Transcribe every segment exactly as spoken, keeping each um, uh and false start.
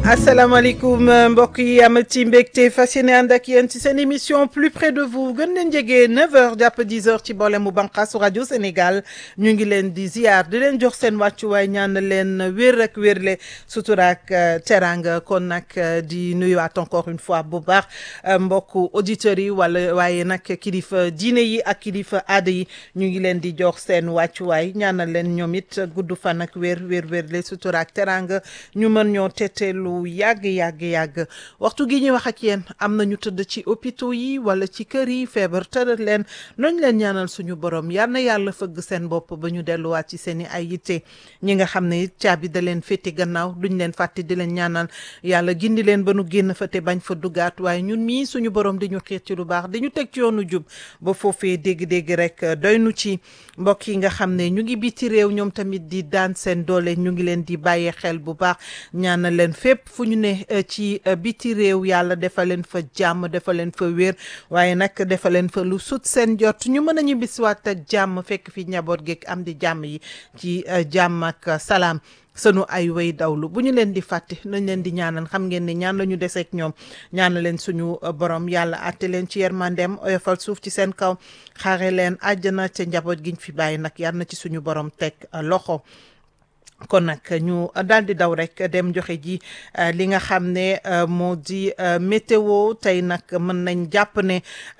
asalaamaaleykum mbokk yi amati mbégte fas yéene ànd ak yéen ci seen émission plus près de vous gën leen jege neuf heures jàpp dix heures ci boole mu bànqaasu rajo Sénégal ñu ngi leen di ziar di leen jox seen wàccuwaay ñaan leen wér ak wérle sutura ak teranga kon nag di nuyuwaat encore une fois bu baax mbokku auditeurs yi wala waaye nag kilifa diine yi ak kilifa aada yi ñu ngi leen di jox seen wàccuwaay ñaanal leen ñoom it gudd fan ak wér wér wérle sutura ak teranga ñu mën ñoo teteelu yàgg yàgg yàgg waxtu gi ñuy wax ak yéen am na ñu tëdd ci hôpitaux yi wala ci kër yi feebar tëral leen nañ leen ñaanal suñu borom yal na yàlla fëgg seen bopp ba ñu delluwaat ci seen i ay yitte ñi nga xam ne it caabi da leen féete gannaaw duñ leen fàtte di leen ñaanal yàlla gindi leen ba nu génn fa te bañ fa duggaat waaye ñun mii suñu borom di ñu xiir ci lu baax di ñu teg ci yoonu jub ba foofee dégg-dégg rek doy nu ci mbokk yi nga xam ne ñu ngi biti réew ñoom tamit di daan seen doole ñu ngi leen di bàyyee xel bu baax ñaanal leen fépp fu ñu ne ci biti réew yàlla defal leen fa jàmm defal leen fa wér waaye nag defal leen fa lu sut seen jot ñu mën a ñibbisiwaat ak jàmm fekk fi njaboot geeg am di jàmm yi ci jàmm ak salaam sunu ay way dawlu bu ñu leen di fàtte nañ leen di ñaanal xam ngeen ne ñaan la ñu deseeg ñoom ñaanal leen suñu borom yàlla àtte leen ci yermandeem oyofal suuf ci seen kaw xaare leen àjjana ca njaboot giñ fi bàyyi nag yar na ci suñu borom teg loxo. kon nag ñu daal di daw rek dem joxe ji li nga xam ne moo di météo tey nag mën nañ jàpp ne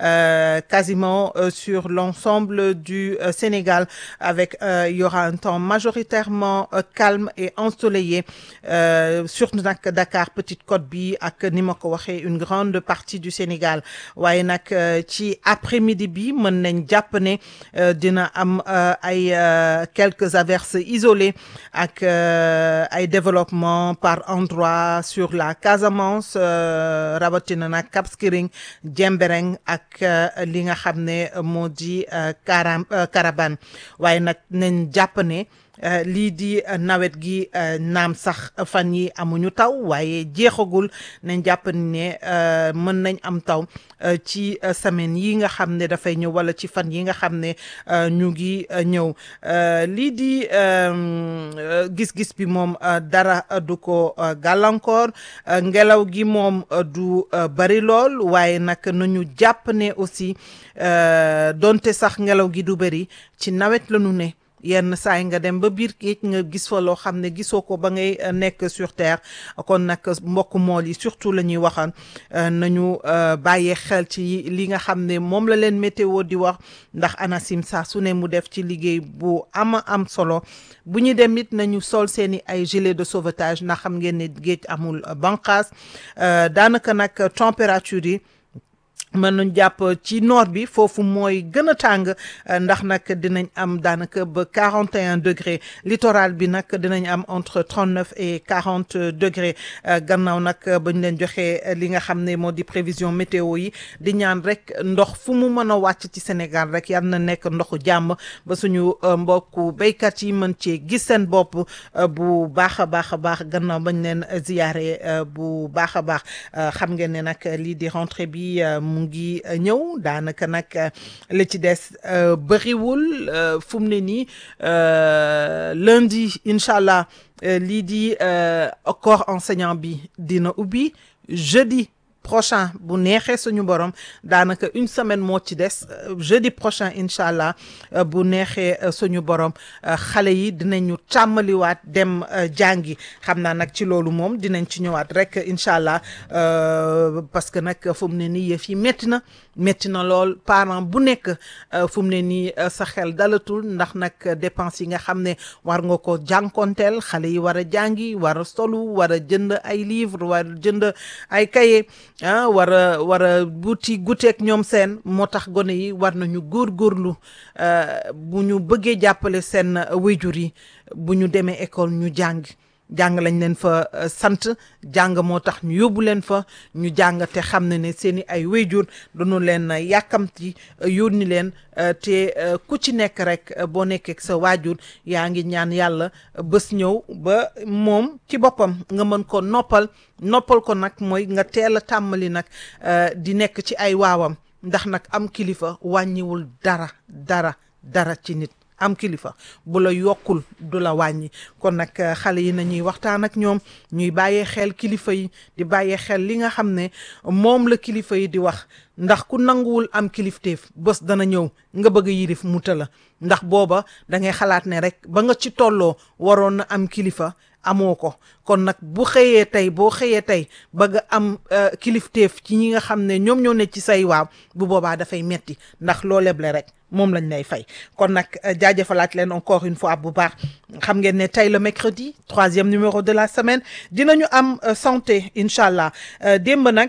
quasiment sur l'ensemble du Sénégal avec il y aura un temps majoritairement calme et ensoleillé surtout nag Dakar Petite Côte bi ak ni ma ko waxee une grande partie du Sénégal waaye nag ci après-midi bi mën nañ jàpp ne dina am ay quelques averses isolées ak ak ay développement par endroit sur la Casamance rawatina nag Cap Skirring Jembereng ak li nga xam ne moo di Karam Karabane waaye nag nañ jàpp ne lii di nawet gi naam sax fan yi amuñu taw waaye jeexagul nañ jàpp ne mën nañ am taw ci semaine yi nga xam ne dafay ñëw wala ci fan yi nga xam ne ñu ngi ñëw lii di gis-gis bi moom dara du ko gàllankoor ngelaw gi moom du bari lool waaye nag nañu jàpp ne aussi donte sax ngelaw gi du bari ci nawet la ñu ne yenn saa yi nga dem ba biir géej nga gis fa loo xam ne gisoo ko ba ngay nekk sur terre kon nag mbokk mool yi surtout la ñuy waxan nañu bàyyee xel ci li nga xam ne moom la leen météo di wax ndax ANACIM saa su ne mu def ci liggéey bu ama am solo bu ñu dem it nañu sol seeni ay gilet de sauvetage ndax xam ngeen ne géej amul banqaas daanaka nag température yi mën nañ jàpp ci nord bi foofu mooy gën a tàng ndax nag dinañ am daanaka ba quarante et un degré littoral bi nag dinañ am entre trente neuf et quarante degré gannaaw nag ba ñu leen joxee li nga xam ne moo di prévision météo yi di ñaan rek ndox fu mu mën a wàcc ci Sénégal rek yal na nekk ndoxu jàmm ba suñu mbokku béykat yi mën cee gis seen bopp bu baax a baax a baax gannaaw bañ leen ziyaare bu baax a baax xam ngeen ne nag lii di rentrée bi mu ngi ñëw daanaka nag li ci des bëriwul fu mu ne nii lundi incha allah lii di corps enseignant bi dina ubbi jeudi prochain bu neexee suñu borom daanaka une semaine moo ci des jeudi prochain incha allah bu neexee suñu borom xale yi dinañu tàmmaliwaat dem jàngi xam naa nag ci loolu moom dinañ ci ñëwaat rek incha allah parce que nag fu mu ne nii yëf yi métti na métti na lool parent bu nekk fu mu ne nii sa xel dalatul ndax nag dépense yi nga xam ne war nga ko jànkonteel xale yi war a jàngi war a solu war a jënd ay livre war a jënd ay cahier ah war a war a buti guteek ñoom seen moo tax gone yi war nañu góorgóorlu bu ñu bëggee jàppale seen waajur yi bu ñu demee école ñu jàng jàng lañ leen fa sant jàng moo tax ñu yóbbu leen fa ñu jàng te xam ne ne seeni ay waajur dañu leen yàkkamti yónni leen te ku ci nekk rek boo nekkee sa waajur yaa ngi ñaan yàlla bés ñëw ba moom ci boppam nga mën ko noppal noppal ko nag mooy nga teel a tàmmali nag di nekk ci ay waawam ndax nag am kilifa wàññiwul dara dara dara ci nit am kilifa bu la yokkul du la wàññi kon nag xale yi nañuy waxtaan ak ñoom ñuy bàyyee xel kilifa yi di bàyyee xel li nga xam ne moom la kilifa yi di wax ndax ku nanguwul am kilifteef bés dana ñëw nga bëgg a yilif mu tëla ndax booba da ngay xalaat ne rek ba nga ci tolloo waroon na am kilifa amoo ko kon nag bu xëyee tey boo xëyee tey bëgg am kilifteef ci ñi nga xam ne ñoom ñoo ne ci say waaw bu boobaa dafay metti ndax loo leble rek moom lañ lay fay kon nag jaajëfalaat leen encore une fois bu baax xam ngeen ne tey le mercredi troisième numéro de la semaine dinañu am santé incha allah démb nag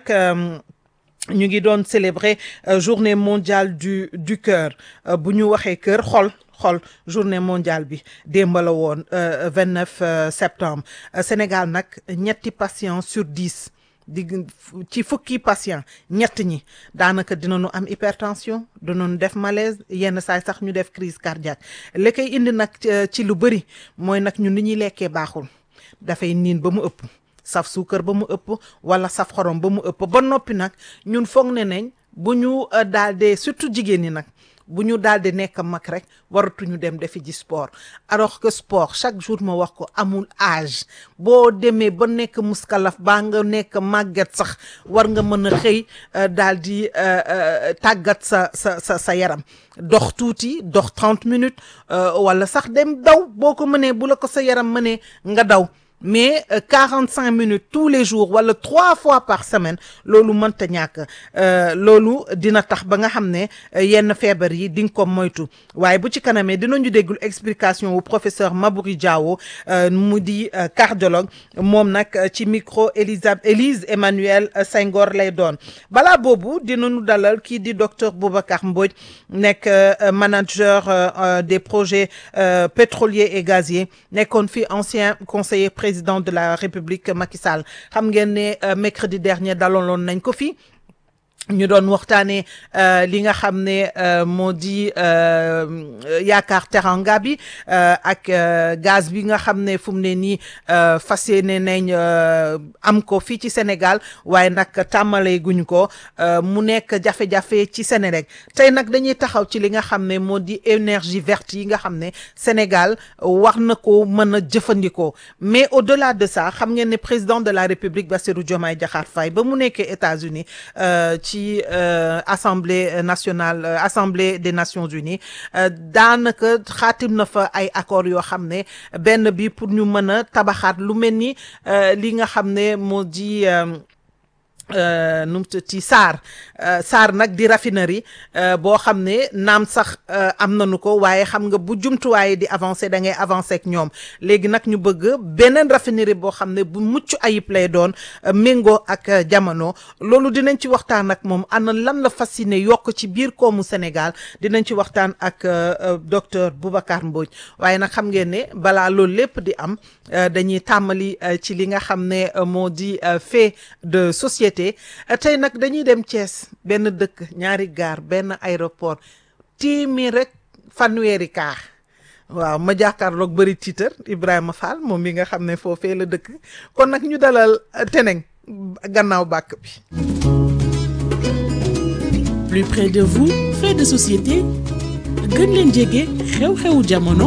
ñu ngi doon célébrer journée mondiale du du cœur bu ñu waxee cœur xol xol journée mondiale bi démb la woon vingt-neuf septembre Sénégal nag ñetti patient sur dix di ci fukki patient ñett ñi daanaka dinañu am hypertension dinañu def malaise yenn saay sax ñu def crise cardiaque li koy indi nag ci lu bëri mooy nag ñun ni ñuy lekkee baaxul dafay niin ba mu ëpp saf suukar ba mu ëpp wala saf xorom ba mu ëpp ba noppi nag ñun foog ne nañ bu ñu daal dee surtout jigéen ñi nag bu ñu daal di nekk mag rek waratuñu dem defi ji sport alors que sport chaque jour ma wax ko amul âge boo demee ba nekk muskalaf baa nga nekk màgget sax war nga mën a xëy daal di tàggat sa sa sa sa yaram dox tuuti dox trente minutes wala sax dem daw boo ko mënee bu la ko sa yaram mënee nga daw mais quarante-cinq minutes tous les jours wala trois fois par semaine loolu mënta ñàkk loolu dina tax ba nga xam ne yenn feebar yi di nga ko moytu waaye bu ci kanamee dinañu déggul explication wu professeur Maboury Diawo mu di cardiologue moom nag ci micro Elisa Élise Emmanuel Senghor lay doon balaa boobu dinañu dalal kii di docteur Boubacar Mbodj nekk manager des projets pétroliers et gaziers nekkoon fi ancien conseiller président de la République Macky Sall xam ngeen ne mercredi dernier dalaloon nañ ko fi ñu doon waxtaanee li nga xam ne moo di yaakaar teranga bi ak gaz bi nga xam ne fu mu ne nii fas yéene nañ am ko fii ci Sénégal waaye nag tàmmalee guñ ko mu nekk jafe-jafe ci Sénégal tey nag dañuy taxaw ci li nga xam ne moo di énergie verte yi nga xam ne Sénégal war na ko mën a jëfandikoo mais au-delà de ça xam ngeen ne président de la République Bassirou Diomaye Diakhar Faye ba mu nekkee États-Unis ci assemblée nationale assemblée des Nations Unies daanaka xaatim na fa ay accords yoo xam ne benn bi pour ñu mën a tabaxaat lu mel ni li nga xam ne moo di nu mu ci SAR SAR nag di raffinerie boo xam ne naam sax am nañu ko waaye xam nga bu jumtuwaay di avancer da ngay avancer ak ñoom léegi nag ñu bëgg beneen raffinerie boo xam ne bu mucc ayib lay doon méngoo ak jamono loolu dinañ ci waxtaan ak moom ana lan la fasciné yokk ci biir koomu Sénégal dinañ ci waxtaan ak docteur Boubacar Mbodj waaye nag xam ngeen ne balaa loolu lépp di am dañuy tàmmali ci li nga xam ne moo di fait de société tey nag dañuy dem Thiès benn dëkk ñaari gaar benn aéroport téeméer rek fanweeri kaar waaw ma jàkkaarloog bëri tiitar Ibrahima Fall moom mi nga xam ne foofee la dëkk kon nag ñu dalal teneng gannaaw bàkk bi. Plus près de vous, fait de société gën leen jege xew-xewu jamono.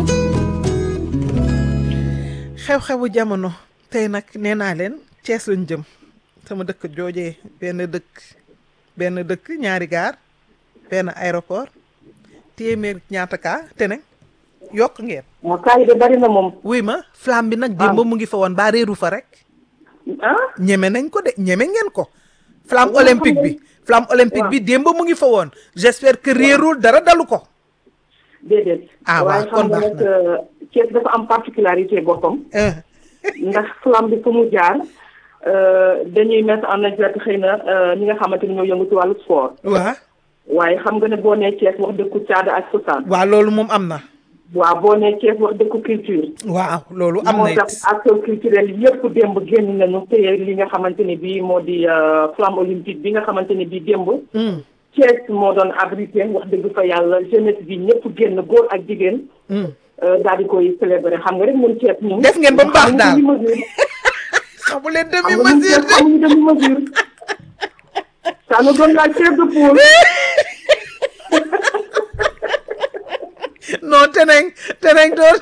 xew-xewu jamono tey nag nee naa leen Thiès lañ jëm. sama dëkk joojee benn dëkk benn dëkk ñaari gaar benn aéroport téeméer ñaata kaa te ne yokk ngeen. waaw kaa yi de bari na moom. wuy ma flamme bi nag. démb mu ngi fa woon ba réeru fa rek. ah ñeme nañ ko de ñeme ngeen ko. flamme olympique bi flamme olympique bi démb mu ngi fa woon. j'espère que réerul dara dalu ko. déedéet. ah waaw kon baax na waaye xam nga nag Thiès dafa am particularité boppam. ndax flamme bi fu mu jaar. dañuy mettre en exergue xëy na ñi nga xamante ni ñoo yëngu ci wàllu sport. waaw. waaye xam nga ne boo nee Thiès wax dëkku caada ak cosaan. waaw loolu moom am na. waaw boo nee Thiès wax dëkku culture. waaw loolu am na moo tax acteurs culturels yëpp démb génn nañu téye li nga xamante ni bii moo di flamme olympique bi nga xamante ni bii démb. Thiès moo doon abrité wax dëgg fa yàlla jeunesse bi ñëpp génn góor ak jigéen. daal di koy célébrer xam nga rek ñun Thiès ñun. def ngeen ba mu baax daal xamu leen demi mesure de xamuñu demi mesure. ça nous donne la chair de poule. non teneng teneng doon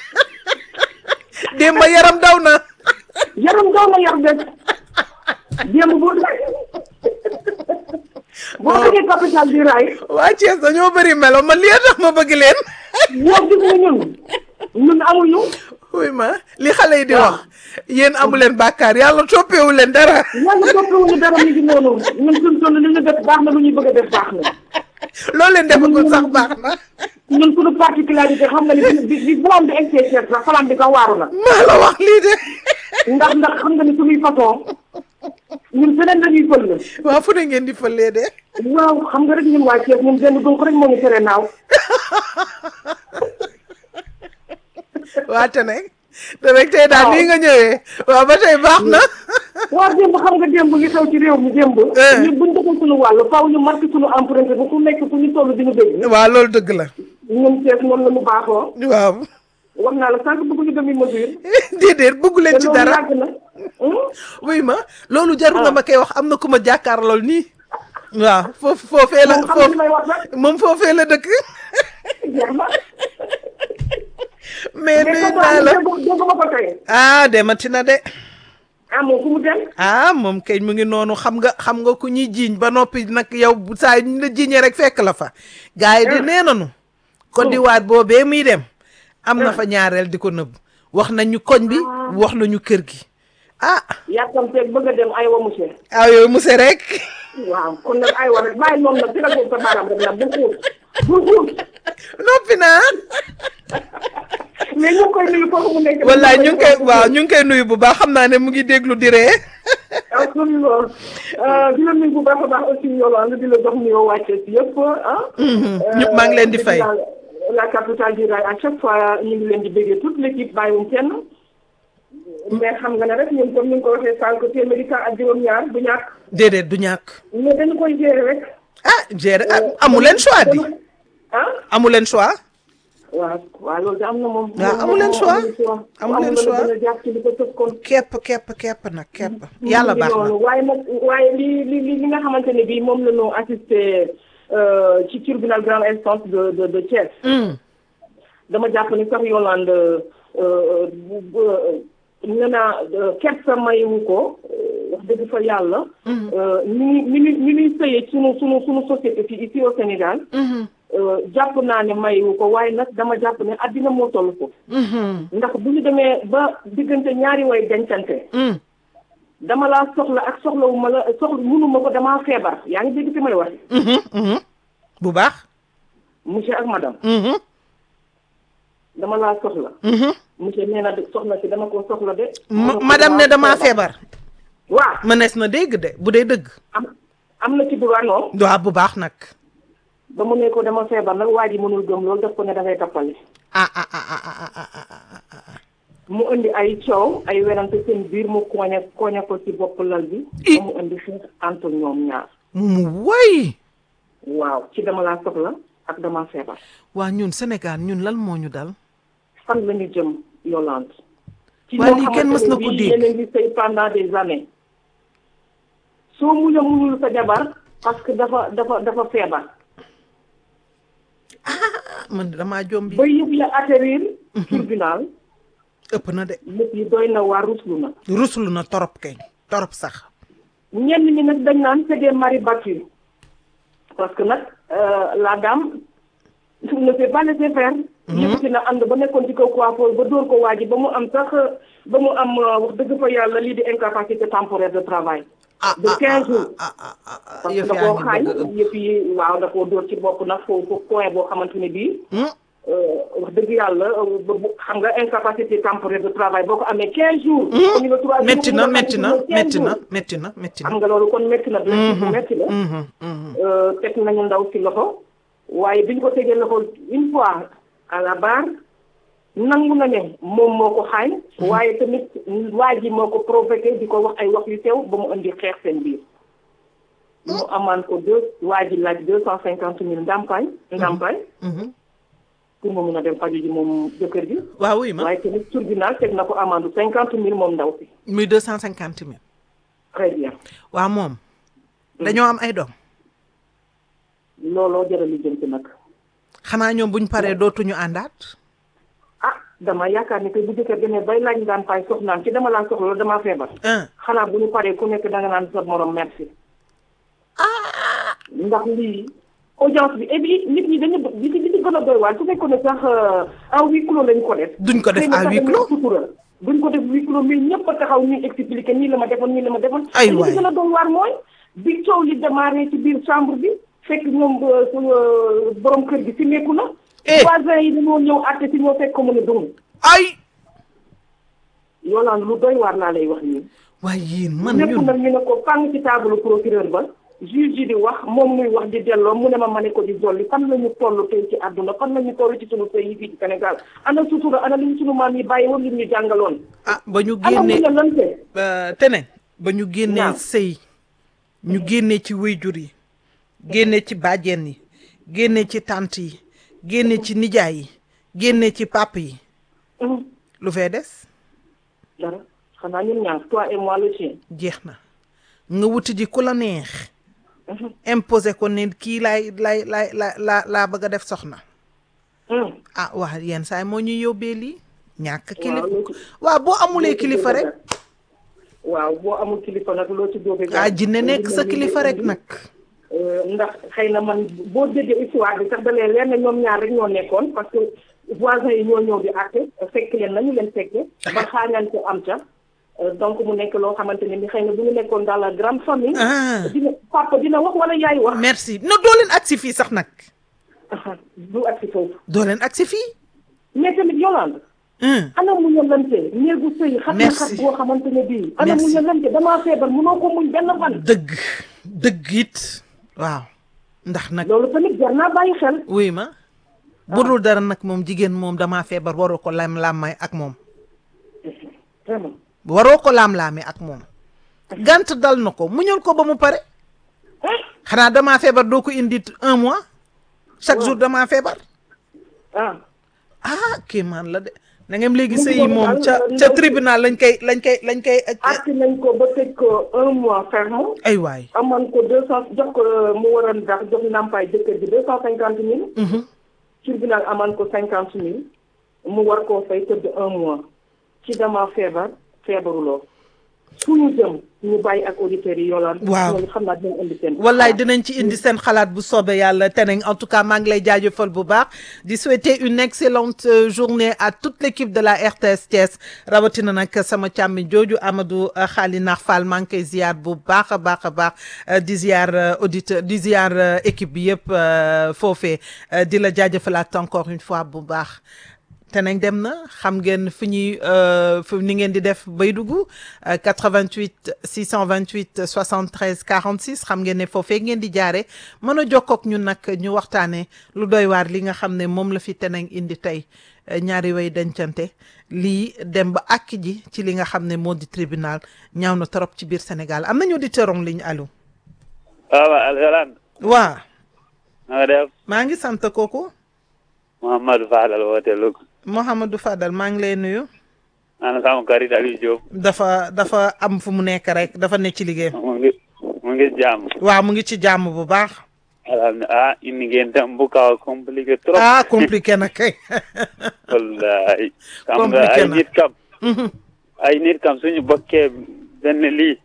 démb yaram daw na yaram daw na yar des démb boo boo xëjee capital du rail waa Thiès dañoo bëri melo man lii tax ma bëgg leen ñoo gis nga ñun ñun amuñu oui ma li xale yi di wax yéen amu leen bàkkaar yàlla toppewu leen dara yàlla toppewuñu dara mi ngi noonu ñun suñ toll li ñu def baax na lu ñuy bëgg a def baax na loolu leen defagul sax baax na ñun suñu particularité xam nga ni bi bi flam bi eggsee Thiès sax flam bi ka waaru na maa la wax lii de ndax ndax xam nga ni suñuy façon ñun feneen la ñuy fël la waaw fu ne ngeen di fëlee de waaw xam nga rek ñun waa Thiès ñun benn donc rek moo ñu tere naaw waa te nag te nag tey daal nii nga ñëwee waaw ba tey baax na waaw démb xam nga démb li xew ci réew mi démb ñu buñ defal suñu wàll faaw ñu marqué suñu empreinte bu ku nekk fu ñu toll di ñu dégg waaw loolu dëgg la ñun Thiès noonu la mu baaxoo waaw wax naa la sànq bëgguñu demi mesure déedéet bëggu leen ci dara yàgg na oui ma loolu jaru nga ma koy wax am na ku ma jàkkaar lool nii waaw foofu foofee la foofu moom foofee la dëkk mais nuyu naa la ah demati na de ah moom fu mu dem ah moom kay mu ngi noonu xam nga xam nga ku ñuy jiiñ ba noppi nag yow bu saa ñu la jiiñee rek fekk la fa gars yi di nee nanu Côte d'Ivoire boobee muy dem am na fa ñaareel di ko nëbb wax nañu koñ bi wax nañu kër gi ah yàkkamteeg bëgg a dem aywa monsieur ah yooyu monsieur rek waaw kon nag aywa rek bàyyi noonu nag dina ko sa baaraam rek nag bu xuut bu xuut noppi naa mais ñu ngi koy nuyu foofu mu nekk wallaay ñu ngi koy waaw ñu ngi koy nuyu bu baax xam naa ne mu ngi déglu di ree absolument di la nuyu bu baax a baax aussi Yolande di la jox nuyoo wàcce si yëpp ah ñëpp maa ngi leen di fay la capitale du rail à chaque fois ñu ngi leen di béggee toute l'équipe bàyyiwuñ kenn mais xam nga ne rek ñun comme ni nga ko waxee sànq téeméeri cas ak juróom-ñaar du ñàkk déedéet du ñàkk mais dañu koy gérer rek ah gérer amu leen choix di ah amu leen choix waaw waaw loolu de am na moom waaw amu leen choix amu leen choix dana jàpp ci li ko tëf kon kepp kepp kepp nag kepp yàlla baax na waaye nag waaye li li li nga xamante ne bii moom la ñu assisté ci tribunal grande instance de de de Thiès dama jàpp ni sax Yolande nee naa kersa mayewu ko wax dëgg fa yàlla ni ni ni ñuy sëyee sunu sunu sunu société fii ici au Sénégal jàpp naa ne mayewu ko waaye nag dama jàpp ne addina moo toll ko ndax bu ñu demee ba diggante ñaari way dencante dama laa soxla ak soxlawu ma la soxla mënuma ko damaa feebar yaa ngi dégg fi may wax bu baax monsieur ak madame dama laa soxla monsieur nee na soxla si dama ko soxla de madame ne damaa feebar waaw mënees na dégg de bu dee dëgg am am na ci droit non waaw bu baax nag ba mu ne ko dama feebar nag waa ji mënul gëm loolu daf ko ne dafay tappale ah ah ah ah ah mu indi ay coow ay werante seen biir mu koñe koñe ko ci bopp lal bi ba mu indi xeex entre ñoom ñaar mu way waaw ci dama laa soxla ak dama feebar waa ñun Sénégal ñun lan moo ñu dal fan la ñu jëm Yolande ci waa lii kenn mës na ko dégg yeneen ngi sëy pendant des années soo muñ a muñul sa jabar parce que dafa dafa dafa feebar ah man damaa jombi ba yëpp ya atterrir tribunal ëpp na de lépp yi doy na waa ruslu na ruslu na torop kay torop sax ñenn ñi nag dañ naan c'est des maris battus parce que nag la dame ne s'est pas laissé faire yëkkati na ànd ba nekkoon ci kaw coiffeur ba dóor ko waa ji ba mu am sax ba mu am wax dëgg fa yàlla lii di incapacité temporaire de travail de quinze jours parce que da koo xaañ yëpp yi waaw da koo dóor ci bopp nag foofu point boo xamante ne bii wax dëgg yàlla xam nga incapacité temporaire de travail boo ko amee quinze jours métti na métti na métti na métti na métti na xam nga loolu kon métti na bu métti la teg nañu ndaw si loxo waaye biñ ko tegee loxo une fois à la barre nangu na ne moom moo ko xaañ waaye tamit waa ji moo ko provoqué di ko wax ay wax yu teew ba mu indi xeex seen biir mu amaan ko deux waa ji laaj deux cent cinquante mille ndàmpaay ndàmpaay pour mu mun a dem faju ji moom jëkkër ji waaw oui ma waaye tamit tribunal teg na ko amende cinquante mille moom ndaw si muy deux cent cinquante mille très bien waaw moom dañoo am ay doom looloo jëral li jëm ci nag xanaa ñoom buñ paree dootuñu àndaat. ah dama yaakaar ni que bu jëkkër demee bay laaj daan fay soxnaam ci dama laa soxla damaa feebar. xanaa bu ñu paree ku nekk danga naan sa morom merci. ndax lii audience bi et puis nit ñi dañu li ci li ci gën a doy waar su fekkoon ne sax en huis clos lañ ko def. duñ ko def en huis clos duñ ko def huis clos mais ñëpp a taxaw ñuy expliqué nii la ma defoon nii la ma defoon. ay waay li ci gën a doy waar mooy bi coow li démarré ci biir chambre bi fekk ñoom borom kër gi si nekku na. voisins yi dañoo ñëw àtte si ñoo fekk ko mën a dund. ay. yoolaan lu doy waar laa lay wax nii. waaye yéen man ñun nag ñu ne ko fàng ci table procureur ba. juge yi di wax moom muy wax di delloo mu ne ma ma ne ko di dolli fan la ñu toll tey ci àdduna fan la ñu toll ci sunu pays yi fii ci Sénégal ana sutura ana li ñu sunu maam yi bàyyi woon li ñu jàngaloon. ah ba ñu génnee ana mu ne teneen ba ñu génnee sëy ñu génnee ci wéyjur yi génnee ci bàjjen yi génnee ci tante yi génnee ci nijaay yi génnee ci pap yi. lu fee des. dara xanaa ñun ñaar toi et moi le chien. jeex na nga wuti ji ku la neex. imposé ko ne kii laay laay laay la la laa bëgg a def soxna. ah wax yenn saa yi moo ñuy yóbbee lii. ñàkk kilifa waaw boo amulee kilifa rek. waaw boo amul kilifa nag loo ci dóobee. ah jinne nekk sa kilifa rek nag. ndax xëy na man boo déggee histoire bi sax da leen leer na ñoom ñaar rek ñoo nekkoon parce que voisins yi ñoo ñëw di àtte fekk leen nañu leen fekke ba xaañante am ca. donc mu nekk loo xamante ne ni xëy na bu ñu nekkoon dans la grande famille. dina papa dina wax wala yaay wax. merci no doo leen agsi fii sax nag. du agsi foofu. doo leen agsi fii. mais tamit Yolande. ana mu ñu lante néegu sëy. merci xat boo xamante ne bii. ana mu ñu lante damaa feebar mënoo ko muñ benn fan. dëgg dëgg it waaw ndax nag. loolu tamit jar naa bàyyi xel. wuy ma. budul dara nag moom jigéen moom damaa feebar waroo ko lam lamay ak moom. vraiment. waroo ko laam-laame ak moom gant dal na ko muñul ko ba mu pare xanaa damaa feebar doo ko indi un mois chaque jour damaa feebar ah ah kii man la de na ngeen léegi sëy yi moom ca ca tribunal lañ koy lañ koy lañ koy atti nañ ko ba tëj ko un mois ferme ay waay amoon ko deux cent jox ko mu waroon dax jox nampaay jëkkër ji deux cent cinquante mille tribunal amoon ko cinquante mille mu war koo fay tëdd un mois ci dama feebar feebaruloo suñu jëm ñu bàyyi ak auditeurs yi Yolande. waaw xam naa dinañ indi seen. wallaay dinañ ci indi seen xalaat bu soobee yàlla teneng en tout cas maa ngi lay jaajëfal bu baax di souhaiter une excellente journée à toute l'équipe de la R T S Thiès rawatina nag sama càmmi jooju Amadou Khali Nar Fall maa ngi koy ziar bu baax a baax a baax di ziar auditeur di ziar équipe bi yëpp foofee di la jaajëfalaat encore une fois bu baax. te nañ dem na xam ngeen fi ñuy fi ni ngeen di def bay dugg quatre-vingt-huit six cent vingt-huit soixante-treize quarante-six xam ngeen ne foofee ngeen di jaare mën a jokkook ñun nag ñu waxtaanee lu doy waar li nga xam ne moom la fi te nañ indi tey ñaari way dencante lii dem ba àkk ji ci li nga xam ne moo di tribunal ñaaw na trop ci biir Sénégal am nañu auditeur en ligne allo. waaw alxalaan. waaw. na nga def. maa ngi sant kooku. Mouhamadou Fadal woote Louga. Mouhamadou Fadal maa ngi lay nuyu. ana sama xarit Aliou Diop. dafa dafa am fu mu nekk rek dafa ne ci liggéey. mu ngi mu ngi jàmm. waaw mu ngi ci jàmm bu baax. alhamdulilah ah indi ngeen tam bu kaw compliqué trop. ah compliqué na kay. wallaay. xam nga compliqué ay na nit kam. ay nit kam suñu bokkee benn lii.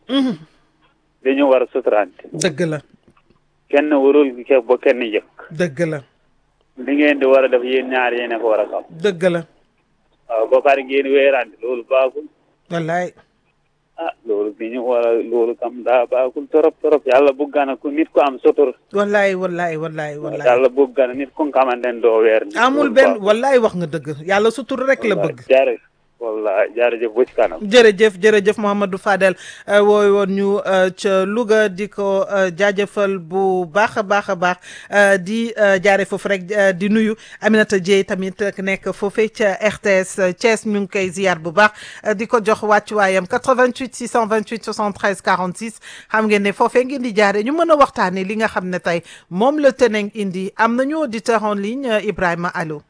dañu war a suturante. dëgg la. kenn warul ke ba kenn yëg. dëgg la. li ngeen di war a def yéen ñaar yéen a ko war a xam. dëgg la. waaw ba pare ngeen weerante loolu baaxul. wallaay. ah loolu bi ñu war a loolu kam daa baaxul trop trop yàlla bëgg na ku nit ko am sotor. wallaay wallaay wallaay wallaay. yàlla bëgg na nit ku nga xamante ne doo weer. amul benn wallaay wax nga dëgg yàlla sutur rek la bëgg. jaare wallaay jaarëjëf bu ci kanam. jërëjëf jërëjëf Mouhamadou Fadel wooy woon ñu ca Louga di ko jaajëfal bu baax a baax a baax di jaare foofu rek di nuyu Aminata Dieye tamit nekk foofee ca R T S Thiès ñu ngi koy ziar bu baax di ko jox wàccuwaayam quatre-vingt-huit six cent vingt-huit soixante-treize quarante-six xam ngeen ne foofee ngeen di jaare ñu mën a waxtaanee li nga xam ne tey moom la teneng indi am nañu auditeur en ligne Ibrahima allo.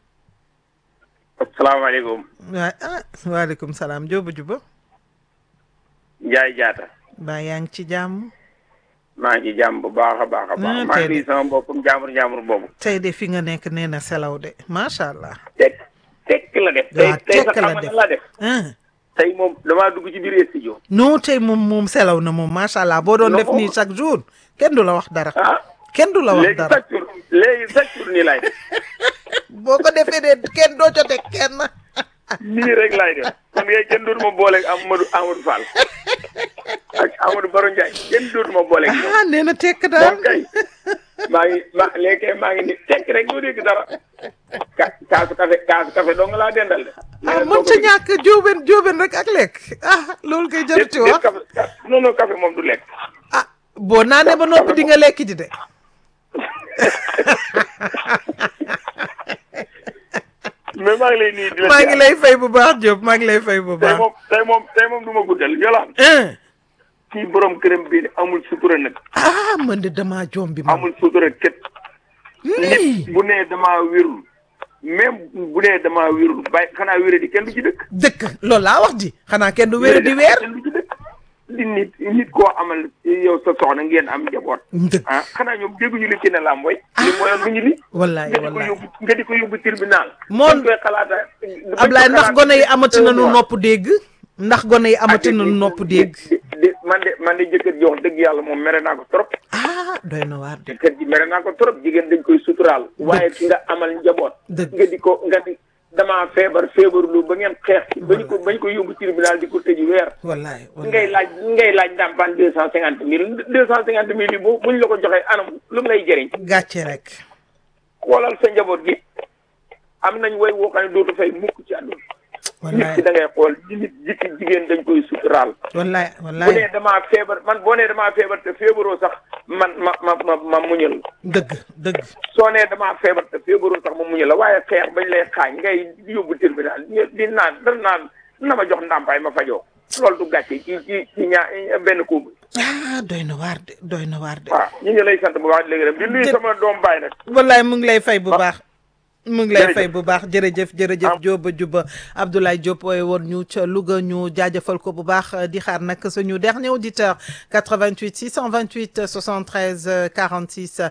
asalaamaaleykum. waa ah waaleykum salaam Jóoba Juba. Njaay Jaata. baa yaa ngi ci jàmm. maa ngi jàmm bu baax a baax a baax. maa ngi sama mbokkum jaamur jaamur boobu. tey de fi nga nekk nee na selaw de macha allah. tek tek la def. waaw tey tekk tey la sax def la def. tey moom damaa dugg ci biir studio. non tey moom moom selaw na moom macha allah boo doon def nii chaque jour kenn du la wax dara. ah kenn du la wax léegi dara chaque jour léegi chaque jour nii laay def. boo ko defee de kenn doo ca teg kenn. nii rek laay def kon ngay kenn dootuma booleeg Amadou Amadou Fall ak Amadou Baro Ndiaye kenn dootuma booleeg ñoom. ah nee na tekk daal moom kay maa ngi ma léegi kay maa ngi ni tekk rek doo dégg dara ka kaasu café kaasu café dong laa dendal de. ah mën ca ñàkk jóoben jóoben rek ak lekk ah loolu koy jaru ci wax café non non café moom du lekk. ah boo naanee ba noppi di nga lekk ji de. mais maa ngi lay nuyu di la maa ngi lay fay bu baax Diop maa ngi lay fay bu tey baax. moom tey moom tey moom du ma guddal yolaan kii borom këram bi amul sutura nag. ah man de damaa joom bi ma. amul sutura kët. nit bu nee damaa wérul même bu nee damaa wérul bàyyi xanaa wéré di kenn du ci dëkk. dëkk loolu laa wax di xanaa kenn du wér di weer. kenn du ci dëkk. di nit nit koo amal yow sa soxna ngeen am njaboot. dëkk ah xanaa ñoom dégguñu li ci ne laam way li mooyoon lu ñu li. wallaay nga di ko wallaay yóbbu nga di ko yóbbu tribunal. moom dañ koy xalaata. Ablaye ndax gone yi amati nañu nopp dégg. ndax gone yi amati nañu nopp dégg. man de man de jëkkër ji wax dëgg yàlla moom mere naa ko trop. ah doy na waar de. jëkkër ji mere naa ko trop jigéen dañ koy suturaal. waaye ki nga amal njaboot. dëgg nga di ko nga di damaa feebar feebarlu ba ngeen xeex ci bañ ko bañ ko yóbbu tribunal di ko tëji weer. wallaay wallaay ngay laaj ngay laaj ndàmpaan deux cent cinquante mille deux cent cinquante mille yi bu buñ la ko joxee anam lu mu lay jëriñ. gàcce rek. xoolal sa njaboot gi am nañ way woo xam ne dootu fay mukk ci àdduna. nit ki da ngay xool nit jikki jigéen dañ koy suturaal. wallaay bu wallaay nee damaa feebar man boo nee damaa feebar te feebaroo sax man ma ma ma ma muñal. dëgg dëgg. soo nee damaa feebar te feebaroo sax ma muñal la waaye xeex bañ lay xaañ ngay yóbbu tribunal di naan da naan na ma jox ndàmpaay ma fajoo loolu du gàcce ci ci ci ñaa benn kuubu. ah doy na waar de doy na waar de. waaw ñu ngi lay sant bu baax léegi rek di nuyu sama doom baay nag. wallaay mu ngi lay fay bu baax. mu ngi lay fay bu baax jërëjëf jërëjëf Diop Juba Abdoulaye Diop woon ñu ca Louga ñu jaajëfal ko bu baax di xaar nag suñu dernier auditeur quatre-vingt-huit six cent vingt-huit soixante-treize quarante-six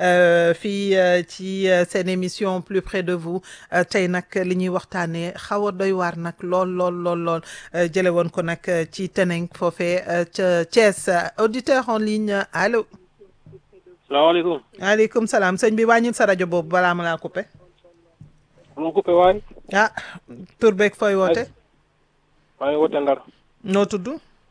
fii ci seen émission plus près de vous tey nag li ñuy waxtaanee xaw a doy waar nag lool lool lool lool jële woon ko nag ci Teneng foofee ca Thiès auditeur en ligne allo. salaamaaleykum. maaleykum salaam sëñ bi wàññil sa rajo boobu balaa ma laa coupé. mu coupé waay. ah tur beeg fooy woote. maa ngi woote Ndar. noo tudd.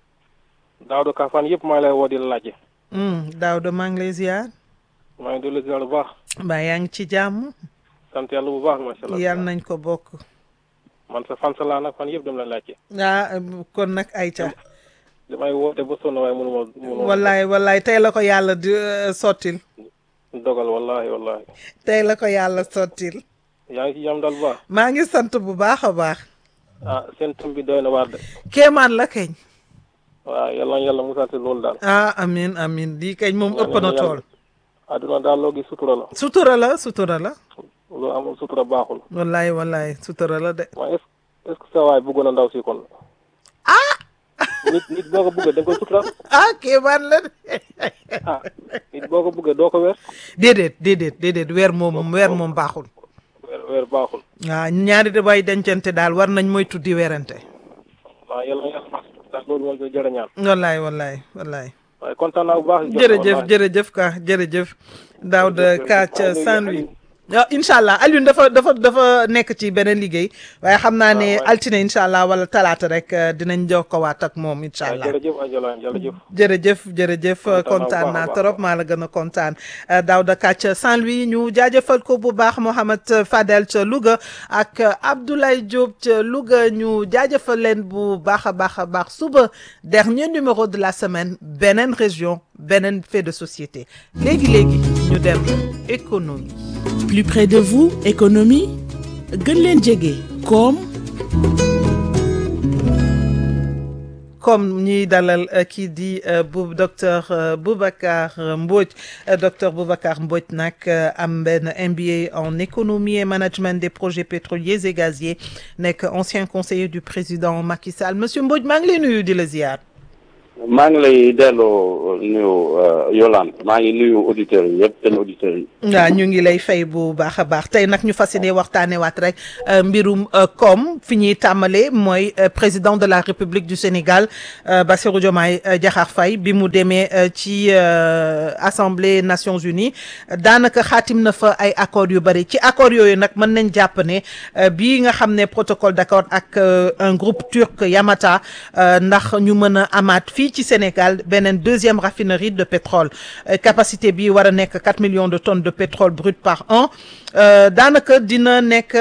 Daouda Ka fan yëpp maa ngi lay woo di la laajte. Daouda maa ngi lay ziar. maa ngi dolli ziar bu baax. mbaa yaa ngi ci jàmm. sant yàlla bu baax macha allah. yàlla nañ ko bokk. man sa fan sa laa nag fan yëpp dem la laajte. ah kon nag ayca. damay woote ba sonn waaye mënu ma mënu ma. wallaay wallaay tey la ko yàlla di sottil. dogal wallahi wallahi. tey la ko yàlla sottil. yaa ngi ci jàmm daal bu baax. maa ngi sant bu baax a baax. ah seen thème bi doy na waar de. kéemaan la keñ. waaw yàlla na yàlla musal si loolu daal. ah amin amin lii keñ moom ëpp na tool. adduna daal loo gis sutura la. sutura la sutura la. loo amul sutura baaxul. wallaay wallaay sutura la de. waaye est ce que sa waay bëggoon a ndaw si kon. ah. nit nit boo ko bëggee da nga koy sutura. ah kéemaan la de. ah nit boo ko bëggee doo ko weer. déedéet déedéet déedéet weer moom weer moom baaxul. weer weer baaxul. waaw ñaari de bay dencante daal war nañ moytu di werante. waaw yàlla yàlla mas daal loolu moom jërë ñaan. wallaay wallaay wallaay. waaye kontaan naa bu baax. jërëjëf jërëjëf ka jërëjëf Daouda Ka ca Saint-Louis. waaw incha allah Alioune dafa dafa dafa nekk ci beneen liggéey waaye xam naa ne altine incha allah wala talaata rek dinañ jokkowaat ak moom incha allah. jërëjëf Adjalañ jërëjëf. jërëjëf jërëjëf kontaan naa trop maa la gën a kontaan Daouda Ka ca Saint-Louis ñu jaajëfal ko bu baax Mohamed Fadel ca Louga ak Abdoulaye Diop ca Louga ñu jaajëfal leen bu baax a baax a baax suba dernier numéro de la semaine beneen région beneen fait de société léegi léegi ñu dem économie. Plus près de vous, économie gën leen jege koom. comme ñuy dalal kii di bu docteur Boubacar Mbodj docteur Boubacar Mbodj nag am benn M B A en économie et management des projets pétroliers et gaziers nekk ancien conseiller du président Macky Sall monsieur Mbodj maa ngi lay nuyu di la ziar. maa ngi lay delloo nuyu Yolande maa ngi nuyu auditeurs yi yëpp seen auditeurs yi. waaw ñu ngi lay fay bu baax a baax tey nag ñu fas yéene waxtaanee waat rek mbirum koom fi ñuy tàmbalee mooy président de la République du Sénégal Bassirou Diomaye Diakhar Faye bi mu demee ci Assemblée Nations Unies daanaka xaatim na fa ay accords yu bari ci accords yooyu nag mën nañ jàpp ne bii nga xam ne protocole d'accord ak un groupe turc Yamata ndax ñu mën a amaat fii ci Sénégal beneen deuxième raffinerie de pétrole capacité bi war a nekk quatre millions de tonnes de pétrole brut par an daanaka dina nekk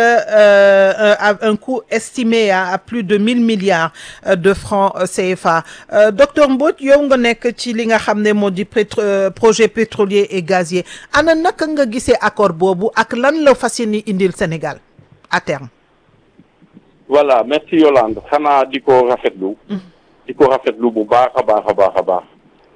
un coût estimé à plus de mille milliards de francs C F A docteur Mbodj yow nga nekk ci li nga xam ne moo di projet pétrolier et gazier ana naka nga gisee accord boobu ak lan la fas yéene indil Sénégal à terme. voilà merci Yolande xanaa di ko rafetlu. di ko rafetlu bu baax a baax a baax a baax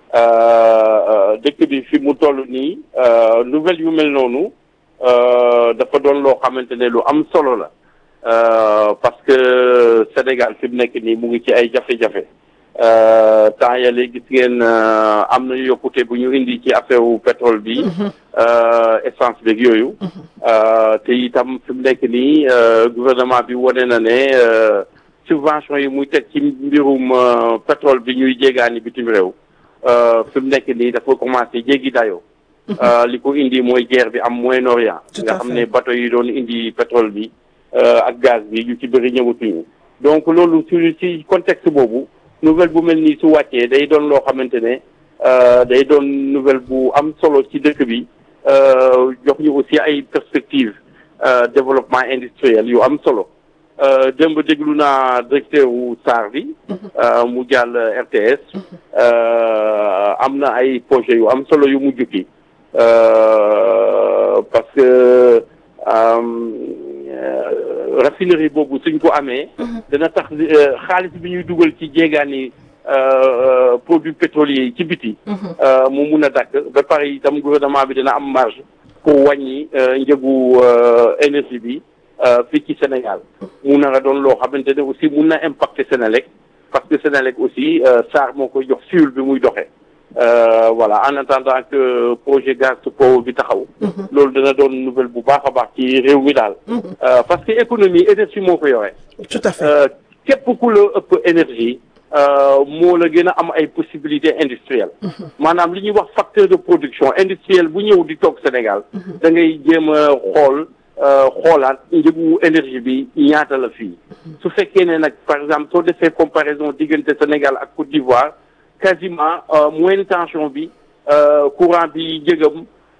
dëkk bi fi mu toll nii nouvelle yu mel noonu dafa doon loo xamante ne lu am solo la parce que Sénégal fi mu nekk nii mu ngi ci ay jafe-jafe temps yële gis ngeen am na yokkute bu ñu indi ci affaire wu pétrole bi essence beeg yooyu te itam fi mu nekk nii gouvernement bi wane na ne subvention yi muy teg ci mbirum pétrole bi ñuy jéegaani bitim réew fi mu nekk nii dafa commencé jéggi dayoo li ko indi mooy guerre bi am Moyen-Orient nga xam ne bateau yi doon indi pétrole bi ak gaz bi yu ci bëri ñëwatuñu donc loolu ci ci contexte boobu nouvelle bu mel nii su wàccee day doon loo xamante ne day doon nouvelle bu am solo ci dëkk bi jox ñu aussi ay perspectives développement industriel yu am solo démb déglu naa directeur wu SAR bi mu jàll R T S am na ay projet yu am solo yu mu jukki parce que raffinerie boobu suñ ko amee dana tax xaalis bi ñuy dugal ci jéegaani produits pétroliers yi ci biti mu mun a dakk ba pare itam gouvernement bi dina am marge pour wàññi njëgu énergie bi fii ci Sénégal mu nar a doon loo xamante ne aussi mun na impacter Sénélec parce que Sénélec aussi SAR moo koy jox fuel bi muy doxee voilà en attendant que projet gaz po bi taxaw loolu dana doon nouvelle bu baax a baax ci réew mi daal parce que économie énergie moo ko yore tout à fait képp ku la ëpp énergie moo la gën a am ay possibilités industrielles maanaam li ñuy wax facteur de production industrielle bu ñëw di toog Sénégal da ngay jéem a xool xoolaat njëgu énergie bi ñaata la fii su fekkee ne nag par exemple soo defee comparaison diggante Sénégal ak Côte d'Ivoire quasiment moyenne tension bi courant bi njëgam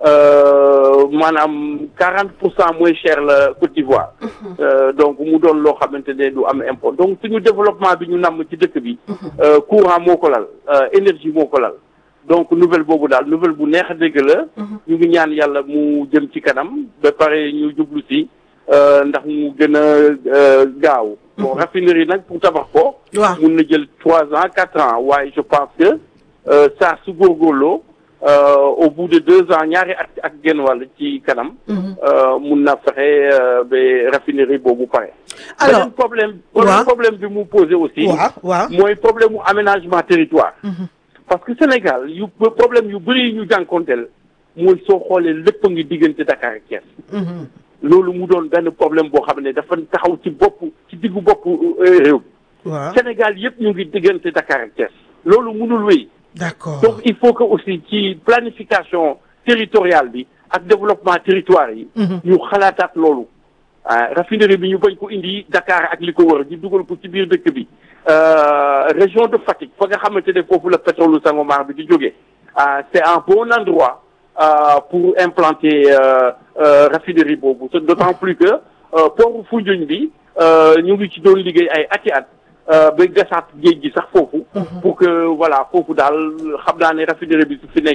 maanaam quarante pour cent moins cher la Côte d'Ivoire donc mu doon loo xamante ne du am import donc suñu développement bi ñu namm ci dëkk bi courant moo ko lal énergie moo ko lal donc nouvelle boobu daal nouvelle bu neex a dégg la ñu ngi ñaan yàlla mu jëm ci kanam ba pare ñu jublu si ndax mu gën a gaaw bon raffinerie nag pour tabax ko mun na jël trois ans quatre ans waaye je pense que saa su góorgóorloo au bout de deux ans ñaari at ak genn wàll ci kanam mun na fexe ba raffinerie boobu pare beneen problème beneen problème bi mu posé aussi mooy problème mu aménagement territoire parce que Sénégal yu problème yu bëri ñu jànkonteel mooy soo xoolee lépp a ngi diggante Dakar ak Thiès loolu mu doon benn problème boo xam ne dafa taxaw ci bopp ci diggu bopp réew Sénégal yëpp ñu ngi diggante Dakar ak Thiès loolu mënul wéy d'accord donc il faut que aussi ci planification territoriale bi ak développement territoire yi ñu xalaataat loolu raffinerie bi ñu bañ ko indi Dakar ak li ko wër di dugal ko ci biir dëkk bi région de Fatick fa nga xamante ne foofu la pétrole Sangomar bi di jógee c'est un bon endroit pour implanter raffinerie boobu d'autant plus que port Foundiougne bi ñu ngi ci doon liggéey ay ati at ba gasaat géej gi sax foofu pour que voilà foofu daal xam naa ne raffinerie bi su fi nekkee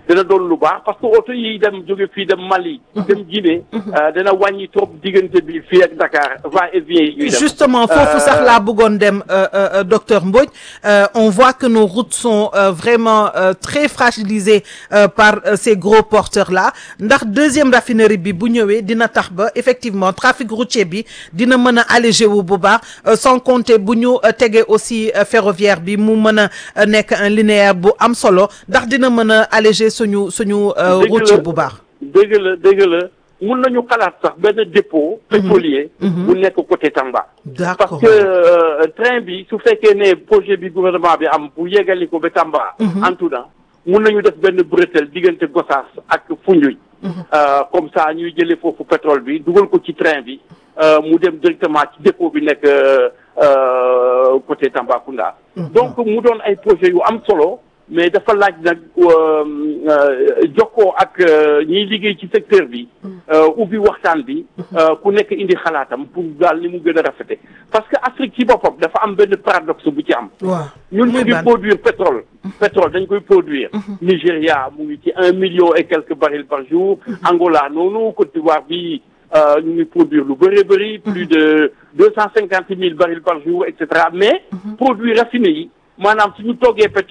dana doon lu baax parce que oto yi dem jóge fii dem Mali dem Guinée dana wàññi trop diggante bi fii ak Dakar va et vient yi ñuy dem justement foofu sax laa bëggoon dem docteur Mbodj on voit que nos routes sont euh, vraiment euh, très fragilisées euh, par euh, ces gros porteurs là ndax deuxième raffinerie bi bu ñëwee dina tax ba effectivement trafic routier bi dina mën a alléger wu bu baax sans compter bu ñu tegee aussi ferroviaire bi mu mën a nekk un linéaire bu am solo ndax dina mën a alléger suñu suñu routier bu baax. dëgg la dëgg la mun nañu xalaat sax benn dépôt pétrolier bu nekk côté Tamba. d'accord parce que train bi su fekkee ne projet bi gouvernement bi am bu yeggali ko ba Tamba. en tout cas mun nañu def benn bretelle diggante Gossas ak Foundiougne. comme ça ñuy jëlee foofu pétrole bi dugal ko ci train bi mu dem directement ci dépôt bi nekk côté Tambacounda. donc mu doon ay projet yu am solo. mais dafa laaj nag jokkoo ak ñiy liggéey ci secteur bi ubbi waxtaan bi ku nekk indi xalaatam pour daal ni mu gën a rafete parce que Afrique ci boppam dafa am benn paradoxe bu ci am ñun ñu ngi produire pétrole pétrole dañ koy produire Nigéria mu ngi ci un million et quelques barils par jour Angola noonu Côte d'Ivoire bi ñu ngi produire lu bëri bëri plus de deux cent cinquante mille barils par jour et cetera mais produits raffinés yi maanaam suñu toggee pét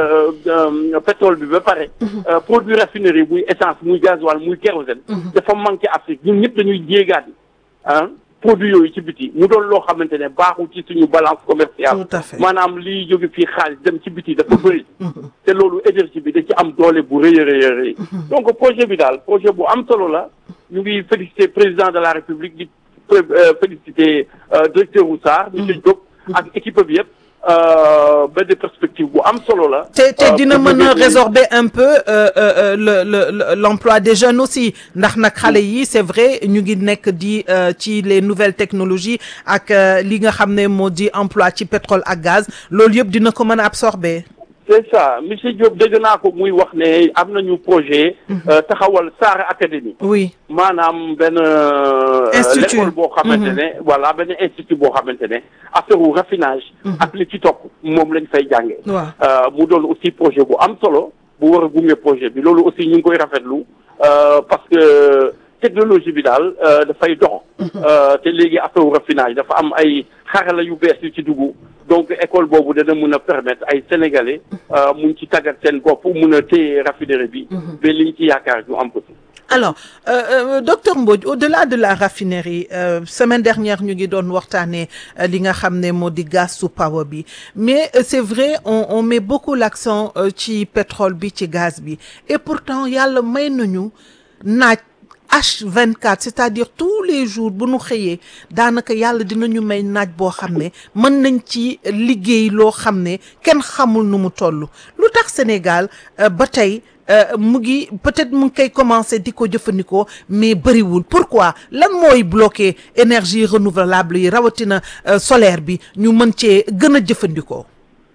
pétrole bi ba pare produit raffinerie muy essence muy gasoil muy kérosène dafa manqué Afrique ñun ñëpp dañuy jéegaat ah produit yooyu ci biti mu doon loo xamante ne baaxul ci suñu balance commerciale maanaam liy jóge fii xaalis dem ci biti dafa bëri te loolu énergie bi da ci am doole bu rëy a rëy a rëy donc projet bi daal projet bu am solo la ñu ngi féliciter président de la République di féliciter directeur Oussar monsieur Diop ak équipe bi yëpp benn perspective bu am solo la. te te dina mën a résorber un peu euh, euh, le le l'emploi des jeunes aussi ndax nag xale yi c'est vrai ñu ngi nekk di ci les nouvelles technologies ak li nga xam ne moo di emploi ci pétrole ak gaz loolu yëpp dina ko mën a absorber. c'est ça monsieur Diop dégg naa ko muy wax ne am nañu projet. taxawal Sahara Academy. oui maanaam benn. institut l'école boo xamante ne. voilà benn institut boo xamante ne affaire u raffinage. ak li ci topp moom lañ fay jàngee. waaw mu doon aussi projet bu am solo bu war a gunge projet bi loolu aussi ñu ngi koy rafetlu parce que technologie bi daal dafay dox. te léegi affaire u raffinage dafa am ay xarala yu bees yu ci dugg. donc école boobu dana mun a permettre ay sénégalais mun ci tàggat seen bopp mun a téye raffinerie bi. ba liñ ci yaakaar ñu am ko ci. alors euh, euh, docteur Mbodj au-delà de la raffinerie euh, semaine dernière ñu ngi doon waxtaanee li nga xam ne moo di gaz sous power bi mais euh, c'est vrai on on met beaucoup l'accent euh, ci pétrole bi ci gaz bi et pourtant yàlla may nañu naaj. H vingt-quatre c'est-à-dire tous les jours bu nu xëyee daanaka yàlla dinañu may naaj boo xam ne mën nañ ci liggéey loo xam ne kenn xamul nu mu toll lu tax Sénégal ba tey mu ngi peut-être mu ngi koy commencer di ko jëfandikoo mais bëriwul pourquoi lan mooy bloquer énergie renouvelable yi rawatina solaire bi ñu mën cee gën a jëfandikoo.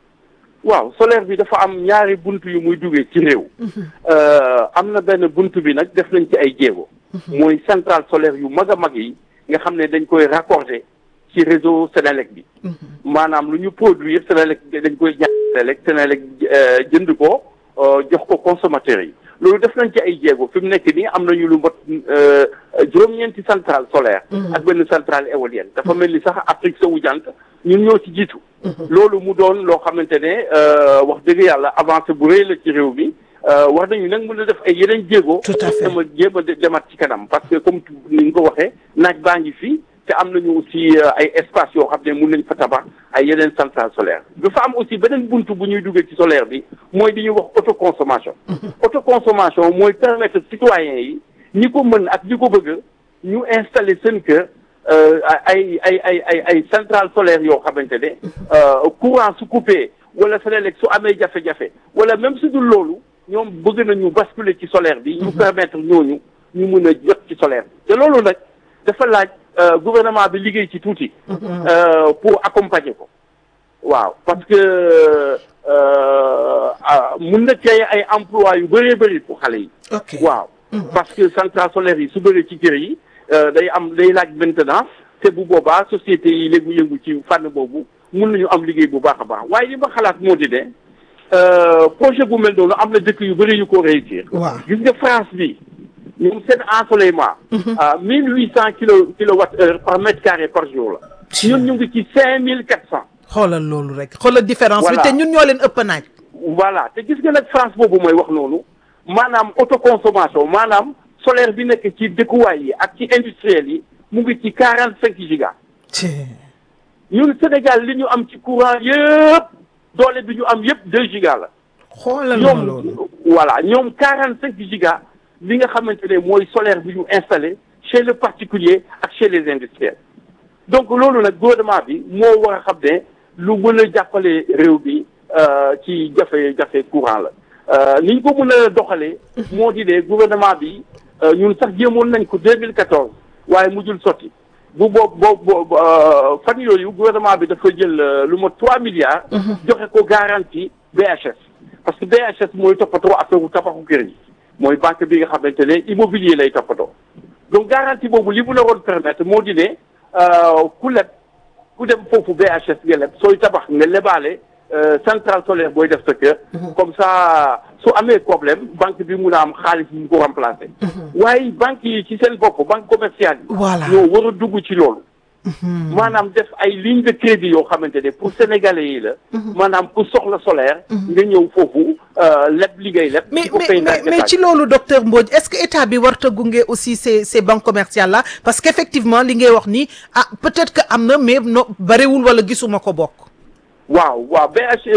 waaw solaire bi dafa am ñaari buntu yu muy duggee ci réew. am na benn buntu bi nag def nañ ci ay jéego. mooy centrale solaire yu mag a mag yi nga xam ne dañ koy raccorder ci réseau Sénélec bi. maanaam lu ñu produire Sénélec dañ koy ñaan Sénélec Sénélec jënd ko jox ko consommateurs yi loolu def nañ ci ay jéego fi mu nekk nii am nañu lu mot juróom-ñeenti centrale solaire. ak benn centrale éolienne dafa mel ni sax Afrique sowu jant ñun ñoo ci jiitu. loolu mu doon loo xamante ne wax dëgg yàlla avancé bu rëy la ci réew mi. wax nañu nag mën a def ay yeneen jéego. tout à fait dama jéem a demat ci kanam parce que comme ni nga ko waxee naaj baa ngi fi te am nañu aussi ay espace yoo xam ne mun nañ fa tabax ay yeneen centrale solaire dafa am aussi beneen buntu bu ñuy duggee ci solaire bi mooy li ñuy wax autoconsommation. autoconsommation mooy permettre citoyens yi ñi ko mën ak ñi ko bëgg ñu installer seen kër ay ay ay ay ay centrale solaire yoo xamante ne courant su coupé wala Senelec su amee jafe-jafe wala même su dul loolu. ñoom bëgg nañu basculer ci solaire bi ñu permettre ñooñu ñu mun a jot ci solaire bi te loolu nag dafa laaj gouvernement bi liggéey ci tuuti pour accompagner ko waaw parce que mun na créer ay emploi yu bëree bëri pour xale yi waaw parce que centrale solaire yi su bëree ci kër yi day am day laaj maintenance te bu boobaa société yi léegi yëngu ci fànn boobu mun nañu am liggéey bu baax a baax waaye li ma xalaat moo di ne projet bu mel noonu am na dëkk yu bëri yu ko réussir. waaw gis nga France bi ñoom seen ensoleillement. à mille huit cent kilo kilowatt heure par mètre carré par jour la. ñun ñu ngi ci cinq mille quatre cent. xoolal loolu rek xoolal différence bi Voilà. te ñun ñoo leen ëpp naaj. voilà te gis nga nag France boobu mooy wax noonu maanaam autoconsommation maanaam solaire bi nekk ci dëkkuwaay yi ak ci industriel yi mu ngi ci quarante cinq giga. ñun Sénégal li ñu am ci courant yëpp doole bi ñu am yëpp deux giga la. xoolal ma loolu ñoom voilà ñoom quarante cinq giga li nga xamante ne mooy solaire bi ñu installé chez le particulier ak chez les industriels. donc loolu nag gouvernement bi moo war a xam ne lu mën a jàppale réew bi ci jafe-jafe courant la ni ñu ko mën a doxalee. moo di ne gouvernement bi ñun sax jéemoon nañ ko deux mille quatorze waaye mujjul sotti bu boobu boobu fan yooyu gouvernement bi dafa jël lu mot trois milliards. joxe ko garantie B H S. parce que B H S mooy toppatoo affaire tabaxu kër yi mooy banque bi nga xamante ne immobilier lay toppatoo donc garantie boobu li mu la woon permettre moo di ne ku leb ku dem foofu B H S nga leb sooy tabax nga lebaale centrale solaire booy def sa kër. comme ça su amee problème banque bi mun a am xaalis bu mu ko remplacer. waaye banque yi ci seen bopp banque commerciale yi. voilà ñoo war a dugg ci loolu. maanaam def ay ligne de crédit yoo xamante ne pour sénégalais yi la. maanaam pour soxla solaire. nga ñëw foofu leb li ngay leb. mais mais mais ci loolu docteur Mbodj est-ce que état bi warta gunge aussi ces ces banques commerciales là parce que effectivement li ngay wax ni ah peut-être que am na mais no bariwul wala gisuma ko bokk. waaw waaw B H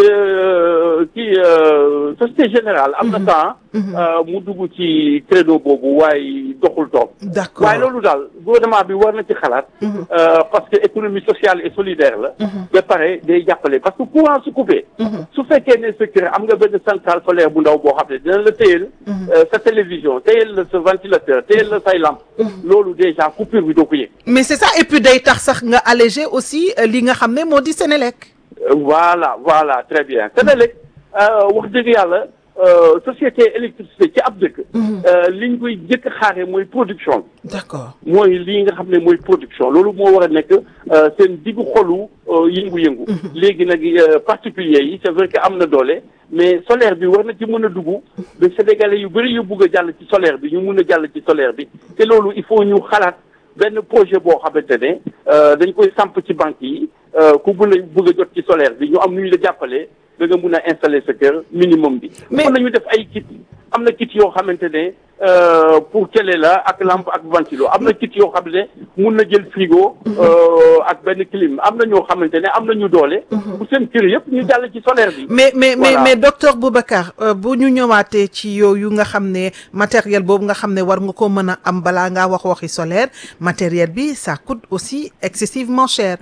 kii Société Générale am na temps mu dugg ci créneau boobu waaye doxul toog. d'accord waaye loolu daal gouvernement bi war na ci xalaat. parce que économie sociale et solidaire la. ba pare day jàppale parce que courant su coupé. su fekkee ne sa kër am nga benn centrale solaire bu ndaw boo xam ne dina la téyel sa télévision téyel la sa ventilateur téyel la say lampe. loolu déjà coupure bi doo ko yëg. mais c'est ça et puis day tax sax nga alléger aussi li nga xam ne moo di Sénélec. voilà voilà très bien Sénélec wax dëgg yàlla société électricité ci ab dëkk. li ñu koy jëkk xaare mooy production bi. d'accord mooy lii nga xam ne mooy production loolu moo war a nekk seen diggu xolu yëngu-yëngu. léegi nag particulier yi c'est vrai que am na doole mais solaire bi war na ci mën a dugg ba sénégalais yu bëri yu bugg a jàll ci solaire bi ñu mun a jàll ci solaire bi te loolu il faut ñu xalaat benn projet boo xamante ne dañ koy samp ci banque yi. ku mën a bëgg a jot ci solaire bi ñu am nu ñu la jàppalee da nga mun a installer sa kër minimum bi. mais mën nañu def ay kit am na kit yoo xamante ne pour télé la ak lampe ak ventilo am na kit yoo xam ne mun na jël frigo. ak benn clim am na ñoo xamante ne am na ñu doole. bu seen kër yëpp ñu jàll ci solaire bi. mais mais mais mais docteur Boubacar bu ñu ñëwaatee ci yooyu nga xam ne matériel boobu nga xam ne war nga ko mën a am balaa ngaa wax waxi solaire matériel bi ça coûte aussi excessivement cher.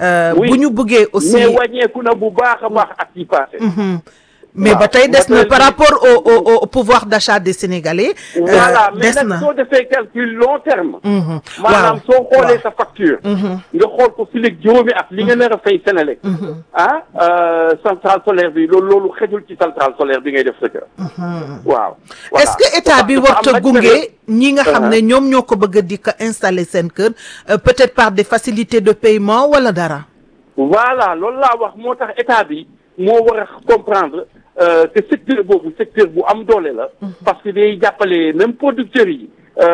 bu ñu bëggee aussi mais wàññeeku na bu baax a baax ak yi passé. mais ba tey des na par rapport au au au pouvoir d'achat des Sénégalais. voilà mais des na nag soo defee calcul long terme. waaw maanaam soo xoolee sa facture. nga xool ko fi léegi juróomi at li nga nar a fay Sénélec. ah centrale solaire bi loolu loolu xejul ci centrale solaire bi ngay def sa kër. waaw. est-ce que état bi warta gunge ñi nga xam ne ñoom ñoo ko bëgg a di ko installer seen kër peut-être par des facilités de paiement wala dara. voilà loolu laa wax moo tax état bi moo war a comprendre. que secteur boobu secteur bu am doole la. parce que day jàppale même producteurs yi.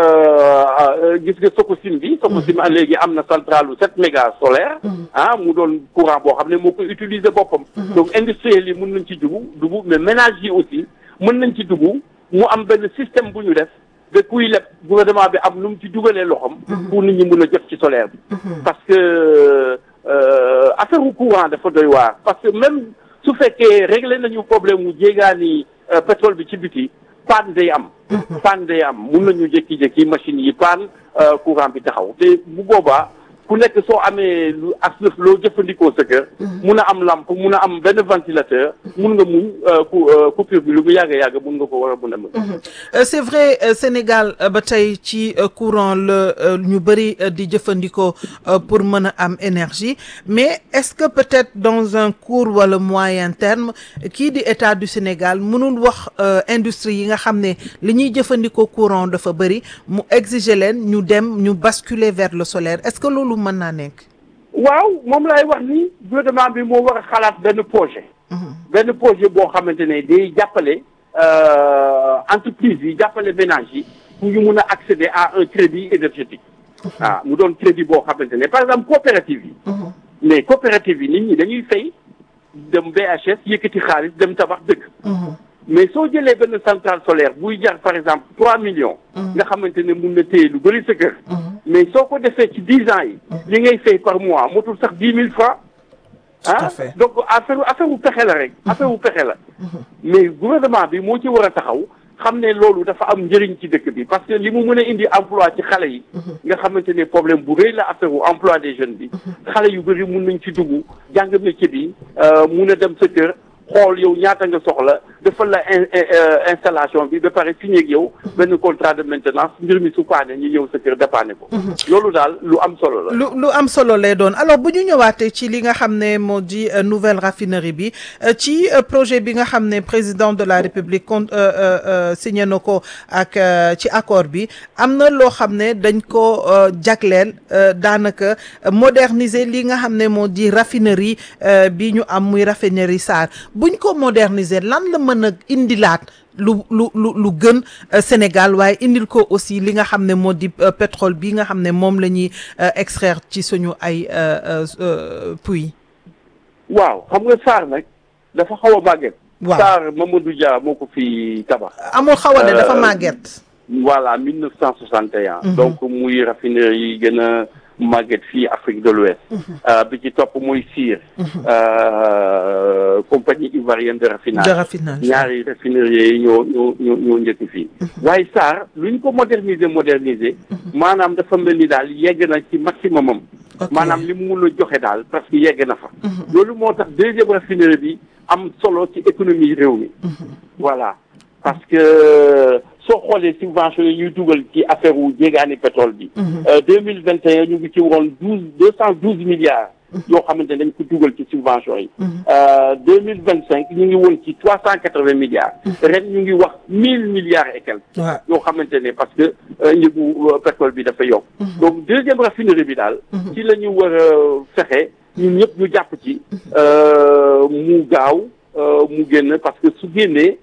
gis nga Sococim bi. Sococim léegi am na centrale lu sept mégas solaire. ah mu doon courant boo xam ne moo koy utiliser boppam. donc industriels yi mën nañ ci dugg dugg mais ménages yi aussi mën nañ ci dugg mu am benn système bu ñu def ba kuy leb gouvernement bi am nu mu ci dugalee loxoom. pour nit ñi mën a jot ci solaire bi. parce que affaire u courant dafa doy waar parce que même. su fekkee réglé nañu problème mu jéegaani pétrole bi ci biti panne day am. panne day am mun nañu jékki-jékki machine yi panne courant bi taxaw te bu boobaa ku nekk soo amee lu as loo jëfandikoo sa kër. mun a am lampe mun a am benn ventilateur. mun nga muñ coupure bi lu mu yàgg yàgg mun nga ko war a mun a mën. c'est vrai Sénégal ba tey ci courant la ñu bëri di jëfandikoo pour mën a am énergie mais est-ce que peut-être dans un court wala moyen terme kii di état du Sénégal mënul wax industrie yi nga xam ne li ñuy jëfandikoo courant dafa bëri mu exiger leen ñu dem ñu basculer vers le solaire est-ce que loolu mën naa nekk. waaw moom laay wax ni gouvernement bi moo war a xalaat benn projet. benn projet boo xamante ne day jàppale entreprise yi jàppale ménage yi pour ñu mun a accéder à un crédit énergétique. ah mu doon crédit boo xamante ne par exemple coopérative yi. mais coopérative yi nit ñi dañuy fay dem B H S yëkkati xaalis dem tabax dëkk. mais soo jëlee benn centrale solaire buy jar par exemple trois millions. nga xamante ne mun na téye lu bëri sa kër. mais soo ko defee ci dix ans yi. li ngay fay par mois motul sax dix mille francs. ah donc affaire affaire wu pexe la rek. affaire wu pexe la. mais gouvernement bi moo ci war a taxaw xam ne loolu dafa am njëriñ ci dëkk bi parce que li mu mën a indi emploi ci xale yi. nga xamante ne problème bu rëy la affaire wu emploi des jeunes bi. xale yu bëri mun nañ ci dugg jàng métier bi mun a dem sa kër. xool yow ñaata nga soxla defal la installation bi ba pare signé ak yow benn contrat de maintenance mbir mi su paane ñu ñëw sa kër dépanne ko. loolu daal lu am solo la. lu lu am solo lay doon alors bu ñu ñëwaatee ci li nga xam ne moo di nouvelle raffinerie bi ci projet bi nga xam ne président de la république con signé na ko ak ci accord bi am na loo xam ne dañ ko jagleel daanaka moderniser li nga xam ne moo di raffinerie bi ñu am muy raffinerie Sarr. buñ ko moderniser lan la mën a indilaat lu lu lu lu gën Sénégal waaye indil ko aussi li nga xam ne moo di pétrole bi nga xam ne moom la ñuy extraire ci suñu ay puits. waaw xam nga Sarr nag dafa xaw a màgget. waaw Sarr Mamadou Dia moo ko fi tabax. amul xaw a ne dafa màgget. voilà mille neuf cent soixante et un. donc muy raffinerie yi gën a. màgget fii Afrique de l'Ouest bi ci topp mooy Sir compagnie ivoirienne de raffinage de raffinage ñaari raffineries yi ñoo ñoo ñoo ñoo njëkk fii waaye Sarr lu ñu ko moderniser moderniser maanaam dafa mel ni daal yegg na ci maximum am maanaam li mu mun a joxe daal parce que yegg na fa loolu moo tax deuxième raffinerie bi am solo ci économie réew mi voilà parce que soo xoolee subvention yi ñuy dugal ci affaire wu jéegaani pétrole bi. deux mille vingt et un ñu ngi ci woon douze deux cent douze milliards. yoo xamante ne dañ ko dugal ci subvention yi. deux mille vingt cinq ñu ngi woon ci trois cent quatre vingt milliards. ren ñu ngi wax mille milliards et quelques. yoo xamante ne parce que njëgu pétrole bi dafa yokk. donc deuxième raffinerie bi daal. ci la ñu war a fexe ñun ñëpp ñu jàpp ci mu gaaw mu génn parce que su génnee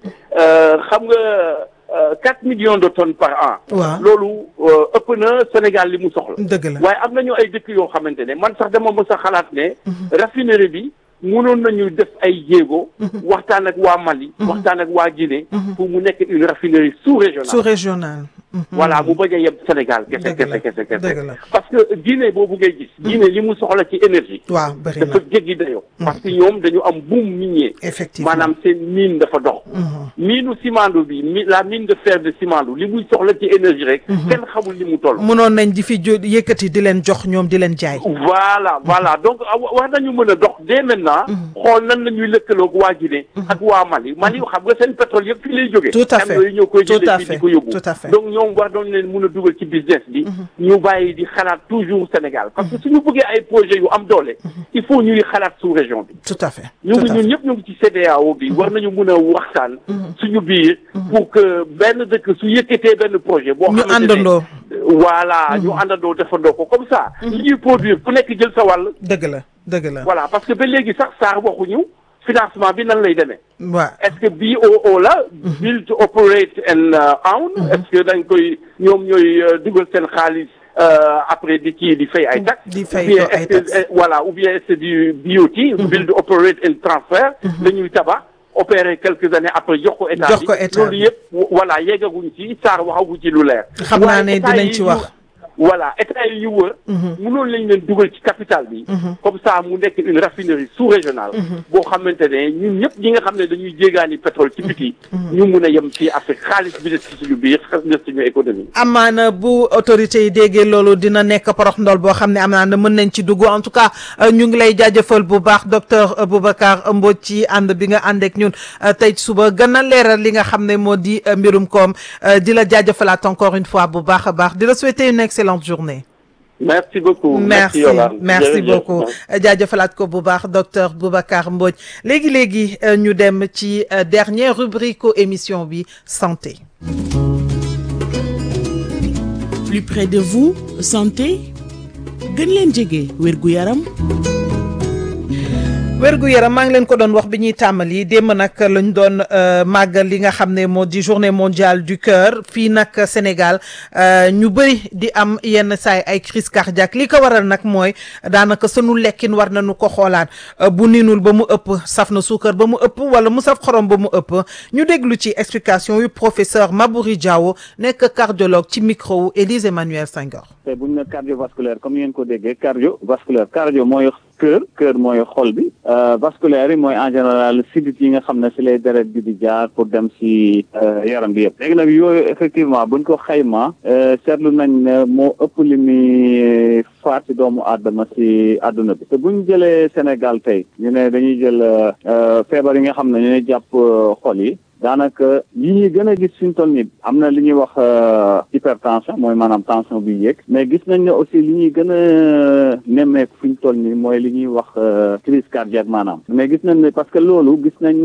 xam nga. quatre millions de tonnes par an. waaw loolu ëpp na Sénégal li mu soxla. dëgg la waaye am nañu ay dëkk yoo xamante ne man sax dama mës a xalaat ne. raffinerie bi mënoon nañu def ay jéego. waxtaan ak waa Mali. waxtaan ak waa Guinée. pour mu nekk une raffinerie sous-régionale. sous-régionale. voilà mu bañ a yem Sénégal kese kese kese kese. dëgg la parce que Guinée boobu ngay gis. Guinée li mu soxla ci énergie. waaw bëri na dafa jéggi dayoo. parce que ñoom dañu am boom minier. effectivement maanaam seen mine dafa dox. miinu Simandou bi mi la mine de fer de Simandou li muy soxla ci énergie rek. kenn xamul li mu toll. mënoon nañ di fi jo yëkkati di leen jox ñoom di leen jaay. voilà voilà donc war nañu mën a dox dès maintenant. xool nan la ñuy lëkkaloog waa Guinée. ak waa Mali Mali xam nga seen pétrole yëpp fii lay jógee. tout à fait yooyu ñoo koy tout à jëlee fii fait di ko yóbbu. tout à fait donc ñoom war doon leen mën a dugal ci business bi. ñu bàyyi di xalaat toujours Sénégal parce que suñu bëggee ay projets yu am doole. il faut ñuy xalaat sous région bi. tout à fait ñu ngi ñun ñëpp ñu ngi ci C D A O bi war nañu mën a waxtaan. suñu biir. pour que benn dëkk su yëkkatee benn projet. boo ñu xamante ne àndandoo. voilà ñu àndandoo defandoo ko comme ça. li ñuy produire ku nekk jël sa wàll. dëgg la dëgg la. voilà parce que ba léegi sax Sarr waxuñu financement bi nan lay demee. waaw est-ce que B O O la. build to operate and own. est-ce que dañ koy ñoom ñooy dugal seen xaalis après di kii di fay ay taxes. di fay ou bien ay est-ce que taxes. voilà ou bien est-ce que du B O T. build operate and transfer. dañuy tabax opérer quelques années après jox ko état bi jox ko état loolu bi. yëpp voilà yeggaguñ ci Sarr waxaguñ ci lu leer. xam naa ne waaye état dinañ yi ci ñu- wax. voilà état yi ñu wër. mënoon lañ leen dugal ci capital bi. comme ça mu nekk une raffinerie sous-régionale. boo xamante ne ñun ñëpp ñi nga xam ne dañuy jéegaani pétrole ci biti. ñu mun a yem fii Afrique xaalis bi des ci suñu biir xas des suñu économie. amaana bu autorités yi déggee loolu dina nekk porox ndol boo xam ne amaana mën nañ ci dugg en tout cas euh, ñu ngi lay jaajëfal bu baax docteur Boubacar Mbodj ci ànd bi nga ànd ak ñun euh, tey suba gën a leeral li nga xam ne moo di euh, mbirum koom euh, di la jaajëfalaat encore une fois bu baax a baax di la souhaiter une excellente journée. merci beaucoup. merci Yolande. merci Jërëjëf. beaucoup jaajëfalaat ko bu baax docteur Boubacar Mbodj léegi léegi euh, ñu dem ci euh, dernière rubrique ko émission bi santé. Plus près de vous, santé gën leen jege wérgu yaram wérgu yaram maa ngi leen ko doon wax bi ñuy tàmbali démb nag lañ doon màggal li nga xam ne moo di journée mondiale du cœur fii nag Sénégal ñu bëri di am yenn saay ay crise cardiaque li ko waral nag mooy daanaka sunu lekkin war nañu ko xoolaat bu ninul ba mu ëpp saf na suukar ba mu ëpp wala mu saf xorom ba mu ëpp ñu déglu ci explication yu professeur Mabouri Diawo nekk cardiologue ci micro wu Élise Emmanuel Senghor. tey bu ñu ne cardiovasculaire comme ni ngeen ko déggee cardiovasculaire cardio mooy cœur cœur mooy xol bi vasculaire yi mooy en général sidit yi nga xam ne si lay deret bi di jaar pour dem si yaram bi yëpp léegi nag yooyu effectivement buñ ko xayma seetlu nañ ne moo ëpp li muy faat si doomu aadama si àdduna bi te buñ jëlee Sénégal tey ñu ne dañuy jël feebar yi nga xam ne ñooy jàpp xol yi daanaka yi ñuy gën a gis suñ toll nii am na li ñuy wax hypertension mooy maanaam tension bi yéeg mais gis nañ ne aussi li ñuy gën a nemmeeku fuñ toll nii mooy li ñuy wax crise cardiaque maanaam mais gis nañ ne parce que loolu gis nañ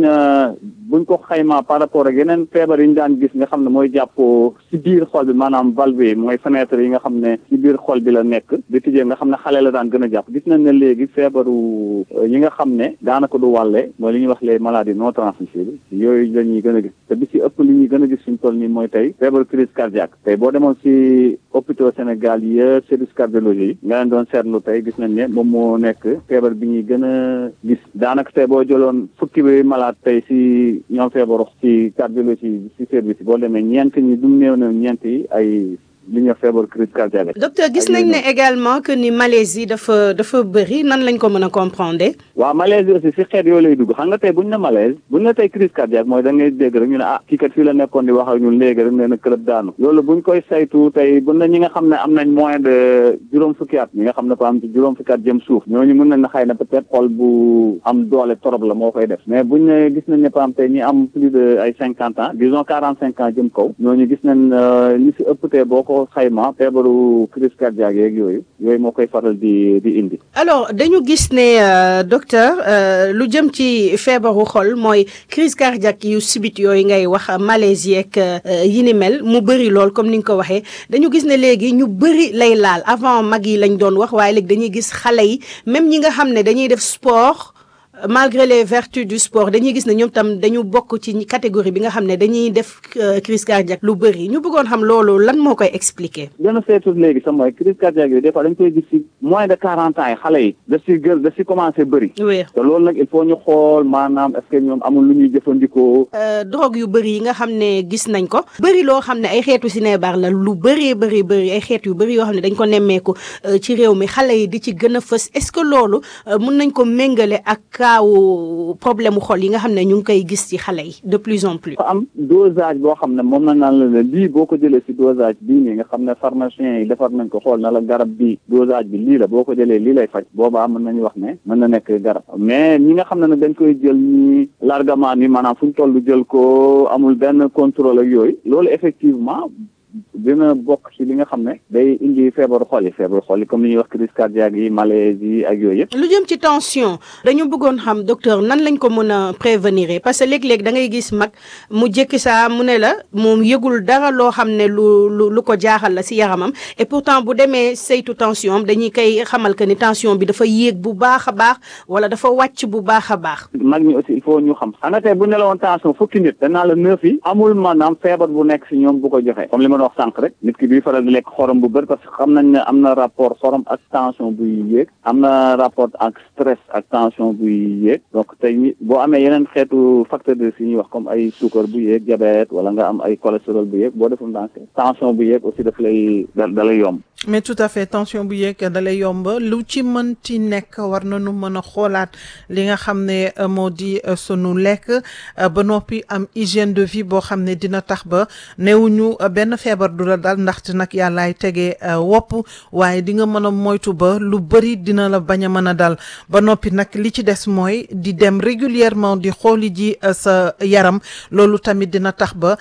buñ ko xaymaa par rapport ak yeneen feebar yi ñu daan gis nga xam ne mooy jàpp si biir xol bi maanaam valve yi mooy fenêtre yi nga xam ne si biir xol bi la nekk di tijjee nga xam ne xale la daan gën a jàpp gis nañ ne léegi feebaru yi nga xam ne daanaka du wàlle mooy li ñuy wax les maladies non transmissibles yooyu lañuy gën a gis te bi si ëpp li ñuy gën a gis suñu toll nii mooy tey feebaru crise cardiaque tey boo demoon si hôpitaux Sénégal yi service cardiologie yi nga leen doon seetlu tey gis nañ ne moom moo nekk feebar bi ñuy gën a gis daanaka tey boo jëloon fukki bi malade tey si ñoom feebaru ci cardiologie si service yi boo demee ñeent ñi du néew na ñeent yi ay li ñuy wax feebar crise cardiaque. docteur gis nañ ne également que ni malaise yi dafa dafa bëri nan lañ ko mën a comprendre. waaw malaise yi aussi si xeet yooyu lay dugg xam nga tey buñ ne malaise buñ ne tey crise cardiaque mooy da ngay dégg rek ñu ne ah kii kat fii la nekkoon di wax ak ñun léegi rek nee na kërëb daanu loolu buñ koy saytu tey buñ ne ñi nga xam ne am nañ moins de juróom fukki at ñi nga xam ne ko am ci juróom fukki at jëm suuf ñooñu mën nañ na xëy na peut-être xol bu am doole trop la moo koy def mais buñ ne gis nañ ne par exemple tey ñi am plus de ay cinquante ans disons quarante cinq ans jëm kaw ñooñu gis nañ ñi si ëpp tey boo ko xayma feebaru crise cardiaque yeeg yooyu yooyu moo koy faral di di indi. alors dañu gis ne docteur lu jëm ci feebaru xol mooy crise cardiaque yu subit yooyu ngay wax malaise yeeg yi ni mel mu bëri lool comme ni nga ko waxee dañu gis ne léegi ñu bëri lay laal avant mag yi lañ doon wax waaye léegi dañuy gis xale yi même ñi nga xam ne dañuy def sport. malgré les vertus du sport dañuy gis ne ñoom tam dañu bokk ci catégorie bi nga xam ne dañuy def crise cardiaque lu bëri ñu bëggoon xam loolu lan moo koy expliquer. gën a seetu léegi sax mooy crise cardiaque yooyu des fois dañ koy gis ci moins de quarante ans yi xale yi daf si gën daf si commencé bëri. oui te loolu nag il faut ñu xool maanaam est-ce que ñoom amul lu ñuy jëfandikoo. drogue yu bëri yi nga xam ne gis nañ ko bëri loo xam ne ay xeetu sinébar la lu bëree bëri bëri ay xeet yu bëri yoo xam ne dañ ko nemmeeku ci réew mi xale yi di ci gën a fës est-ce que loolu mën nañ ko méngale ak kaawu problème xol yi nga xam ne ñu ngi koy gis ci xale yi de plus en plus. am dosage boo xam ne moom na naan la ne lii boo ko jëlee ci dosage bii nii nga xam ne pharmacien yi defar nañ ko xool na la garab bi dosage bi lii la boo ko jëlee lii lay faj boobaa mën nañu wax ne mën na nekk garab mais ñi nga xam ne nag dañ koy jël ñi largement ni maanaam fu ñu toll jël ko amul benn contrôle ak yooyu loolu effectivement dina bokk ci li nga xam ne day indi feebaru xol yi feebaru xol yi comme li ñuy wax crise cardiaque yi malaise yi ak yooyu yëpp. lu jëm ci tension dañu bëggoon xam docteur nan lañ ko mën a prévenir parce que léeg-léeg da ngay gis mag mu jékki saa mu ne la moom yëgul dara loo xam ne lu lu lu ko jaaxal la ci yaramam et pourtant bu demee saytu tension am dañuy koy xamal que ni tension bi dafa yéeg bu baax a baax wala dafa wàcc bu baax a baax. mag ñi aussi il faut ñu xam xanaa tey bu ne la woon tension fukki nit danaa la neuf yi amul maanaam feebar bu nekk ci ñoom bu ko joxe comme li ma wax sànq rek nit ki bii faral di lekk xorom bu bëri parce que xam nañ ne am na rapport xorom ak tension buy yéeg am na rapport ak stress ak tension buy yéeg donc tey boo amee yeneen xeetu facteur de risque yi ñuy wax comme ay suukar bu yéeg diabète wala nga am ay cholestérol bu yéeg boo deful ndànk tension bu yéeg aussi daf lay da da lay yomb. mais tout à fait tension bu yéeg da lay yomb lu ci mënti nekk war nañu mën a xoolaat li nga xam ne moo di sunu lekk ba noppi am hygiène de vie boo xam ne dina tax ba newuñu benn feebar du la dal ndaxte nag yàllaay tegee wopp waaye di nga mën a moytu ba lu bëri dina la bañ a mën a dal ba noppi nag li ci des mooy di dem régulièrement di xooli ji sa yaram loolu tamit dina tax ba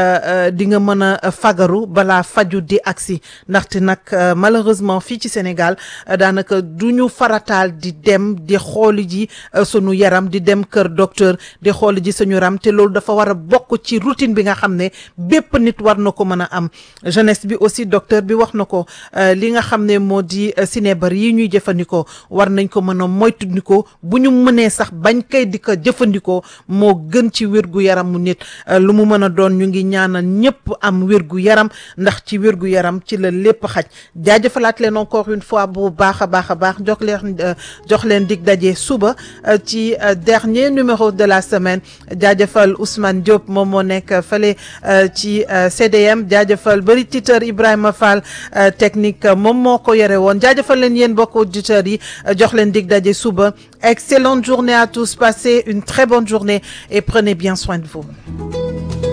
di nga mën a fagaru balaa faju di agsi ndaxte nag malheureusement fii ci Sénégal daanaka du ñu farataal di dem di xooli ji sunu yaram di dem kër docteur di xooli ji suñu yaram te loolu dafa war a bokk ci routine bi nga xam ne bépp nit war na ko mën a am jeunesse bi aussi docteur bi wax na ko li nga xam ne moo di sinébar yi ñuy jëfandikoo war nañ ko mën a moytandikoo bu ñu mënee sax bañ kay di ko jëfandikoo moo gën ci wérgu yaramu nit lu mu mën a doon ñu ngi ñaanal ñëpp am wérgu yaram ndax ci wérgu yaram ci la lépp xaj jaajëfalaat leen encore une fois bu baax a baax a baax jox leen jox leen dig daje suba ci dernier numéro de la semaine jaajëfal Ousmane Diop moom moo nekk fële ci C D M jaajëfal bëri titeur Ibrahima Fall technique moom moo ko yore woon jaajëfal leen yéen mbokk auditeurs yi jox leen dig daje suba excellente journée à tous passez une très bonne journée et prenez bien soin de vous.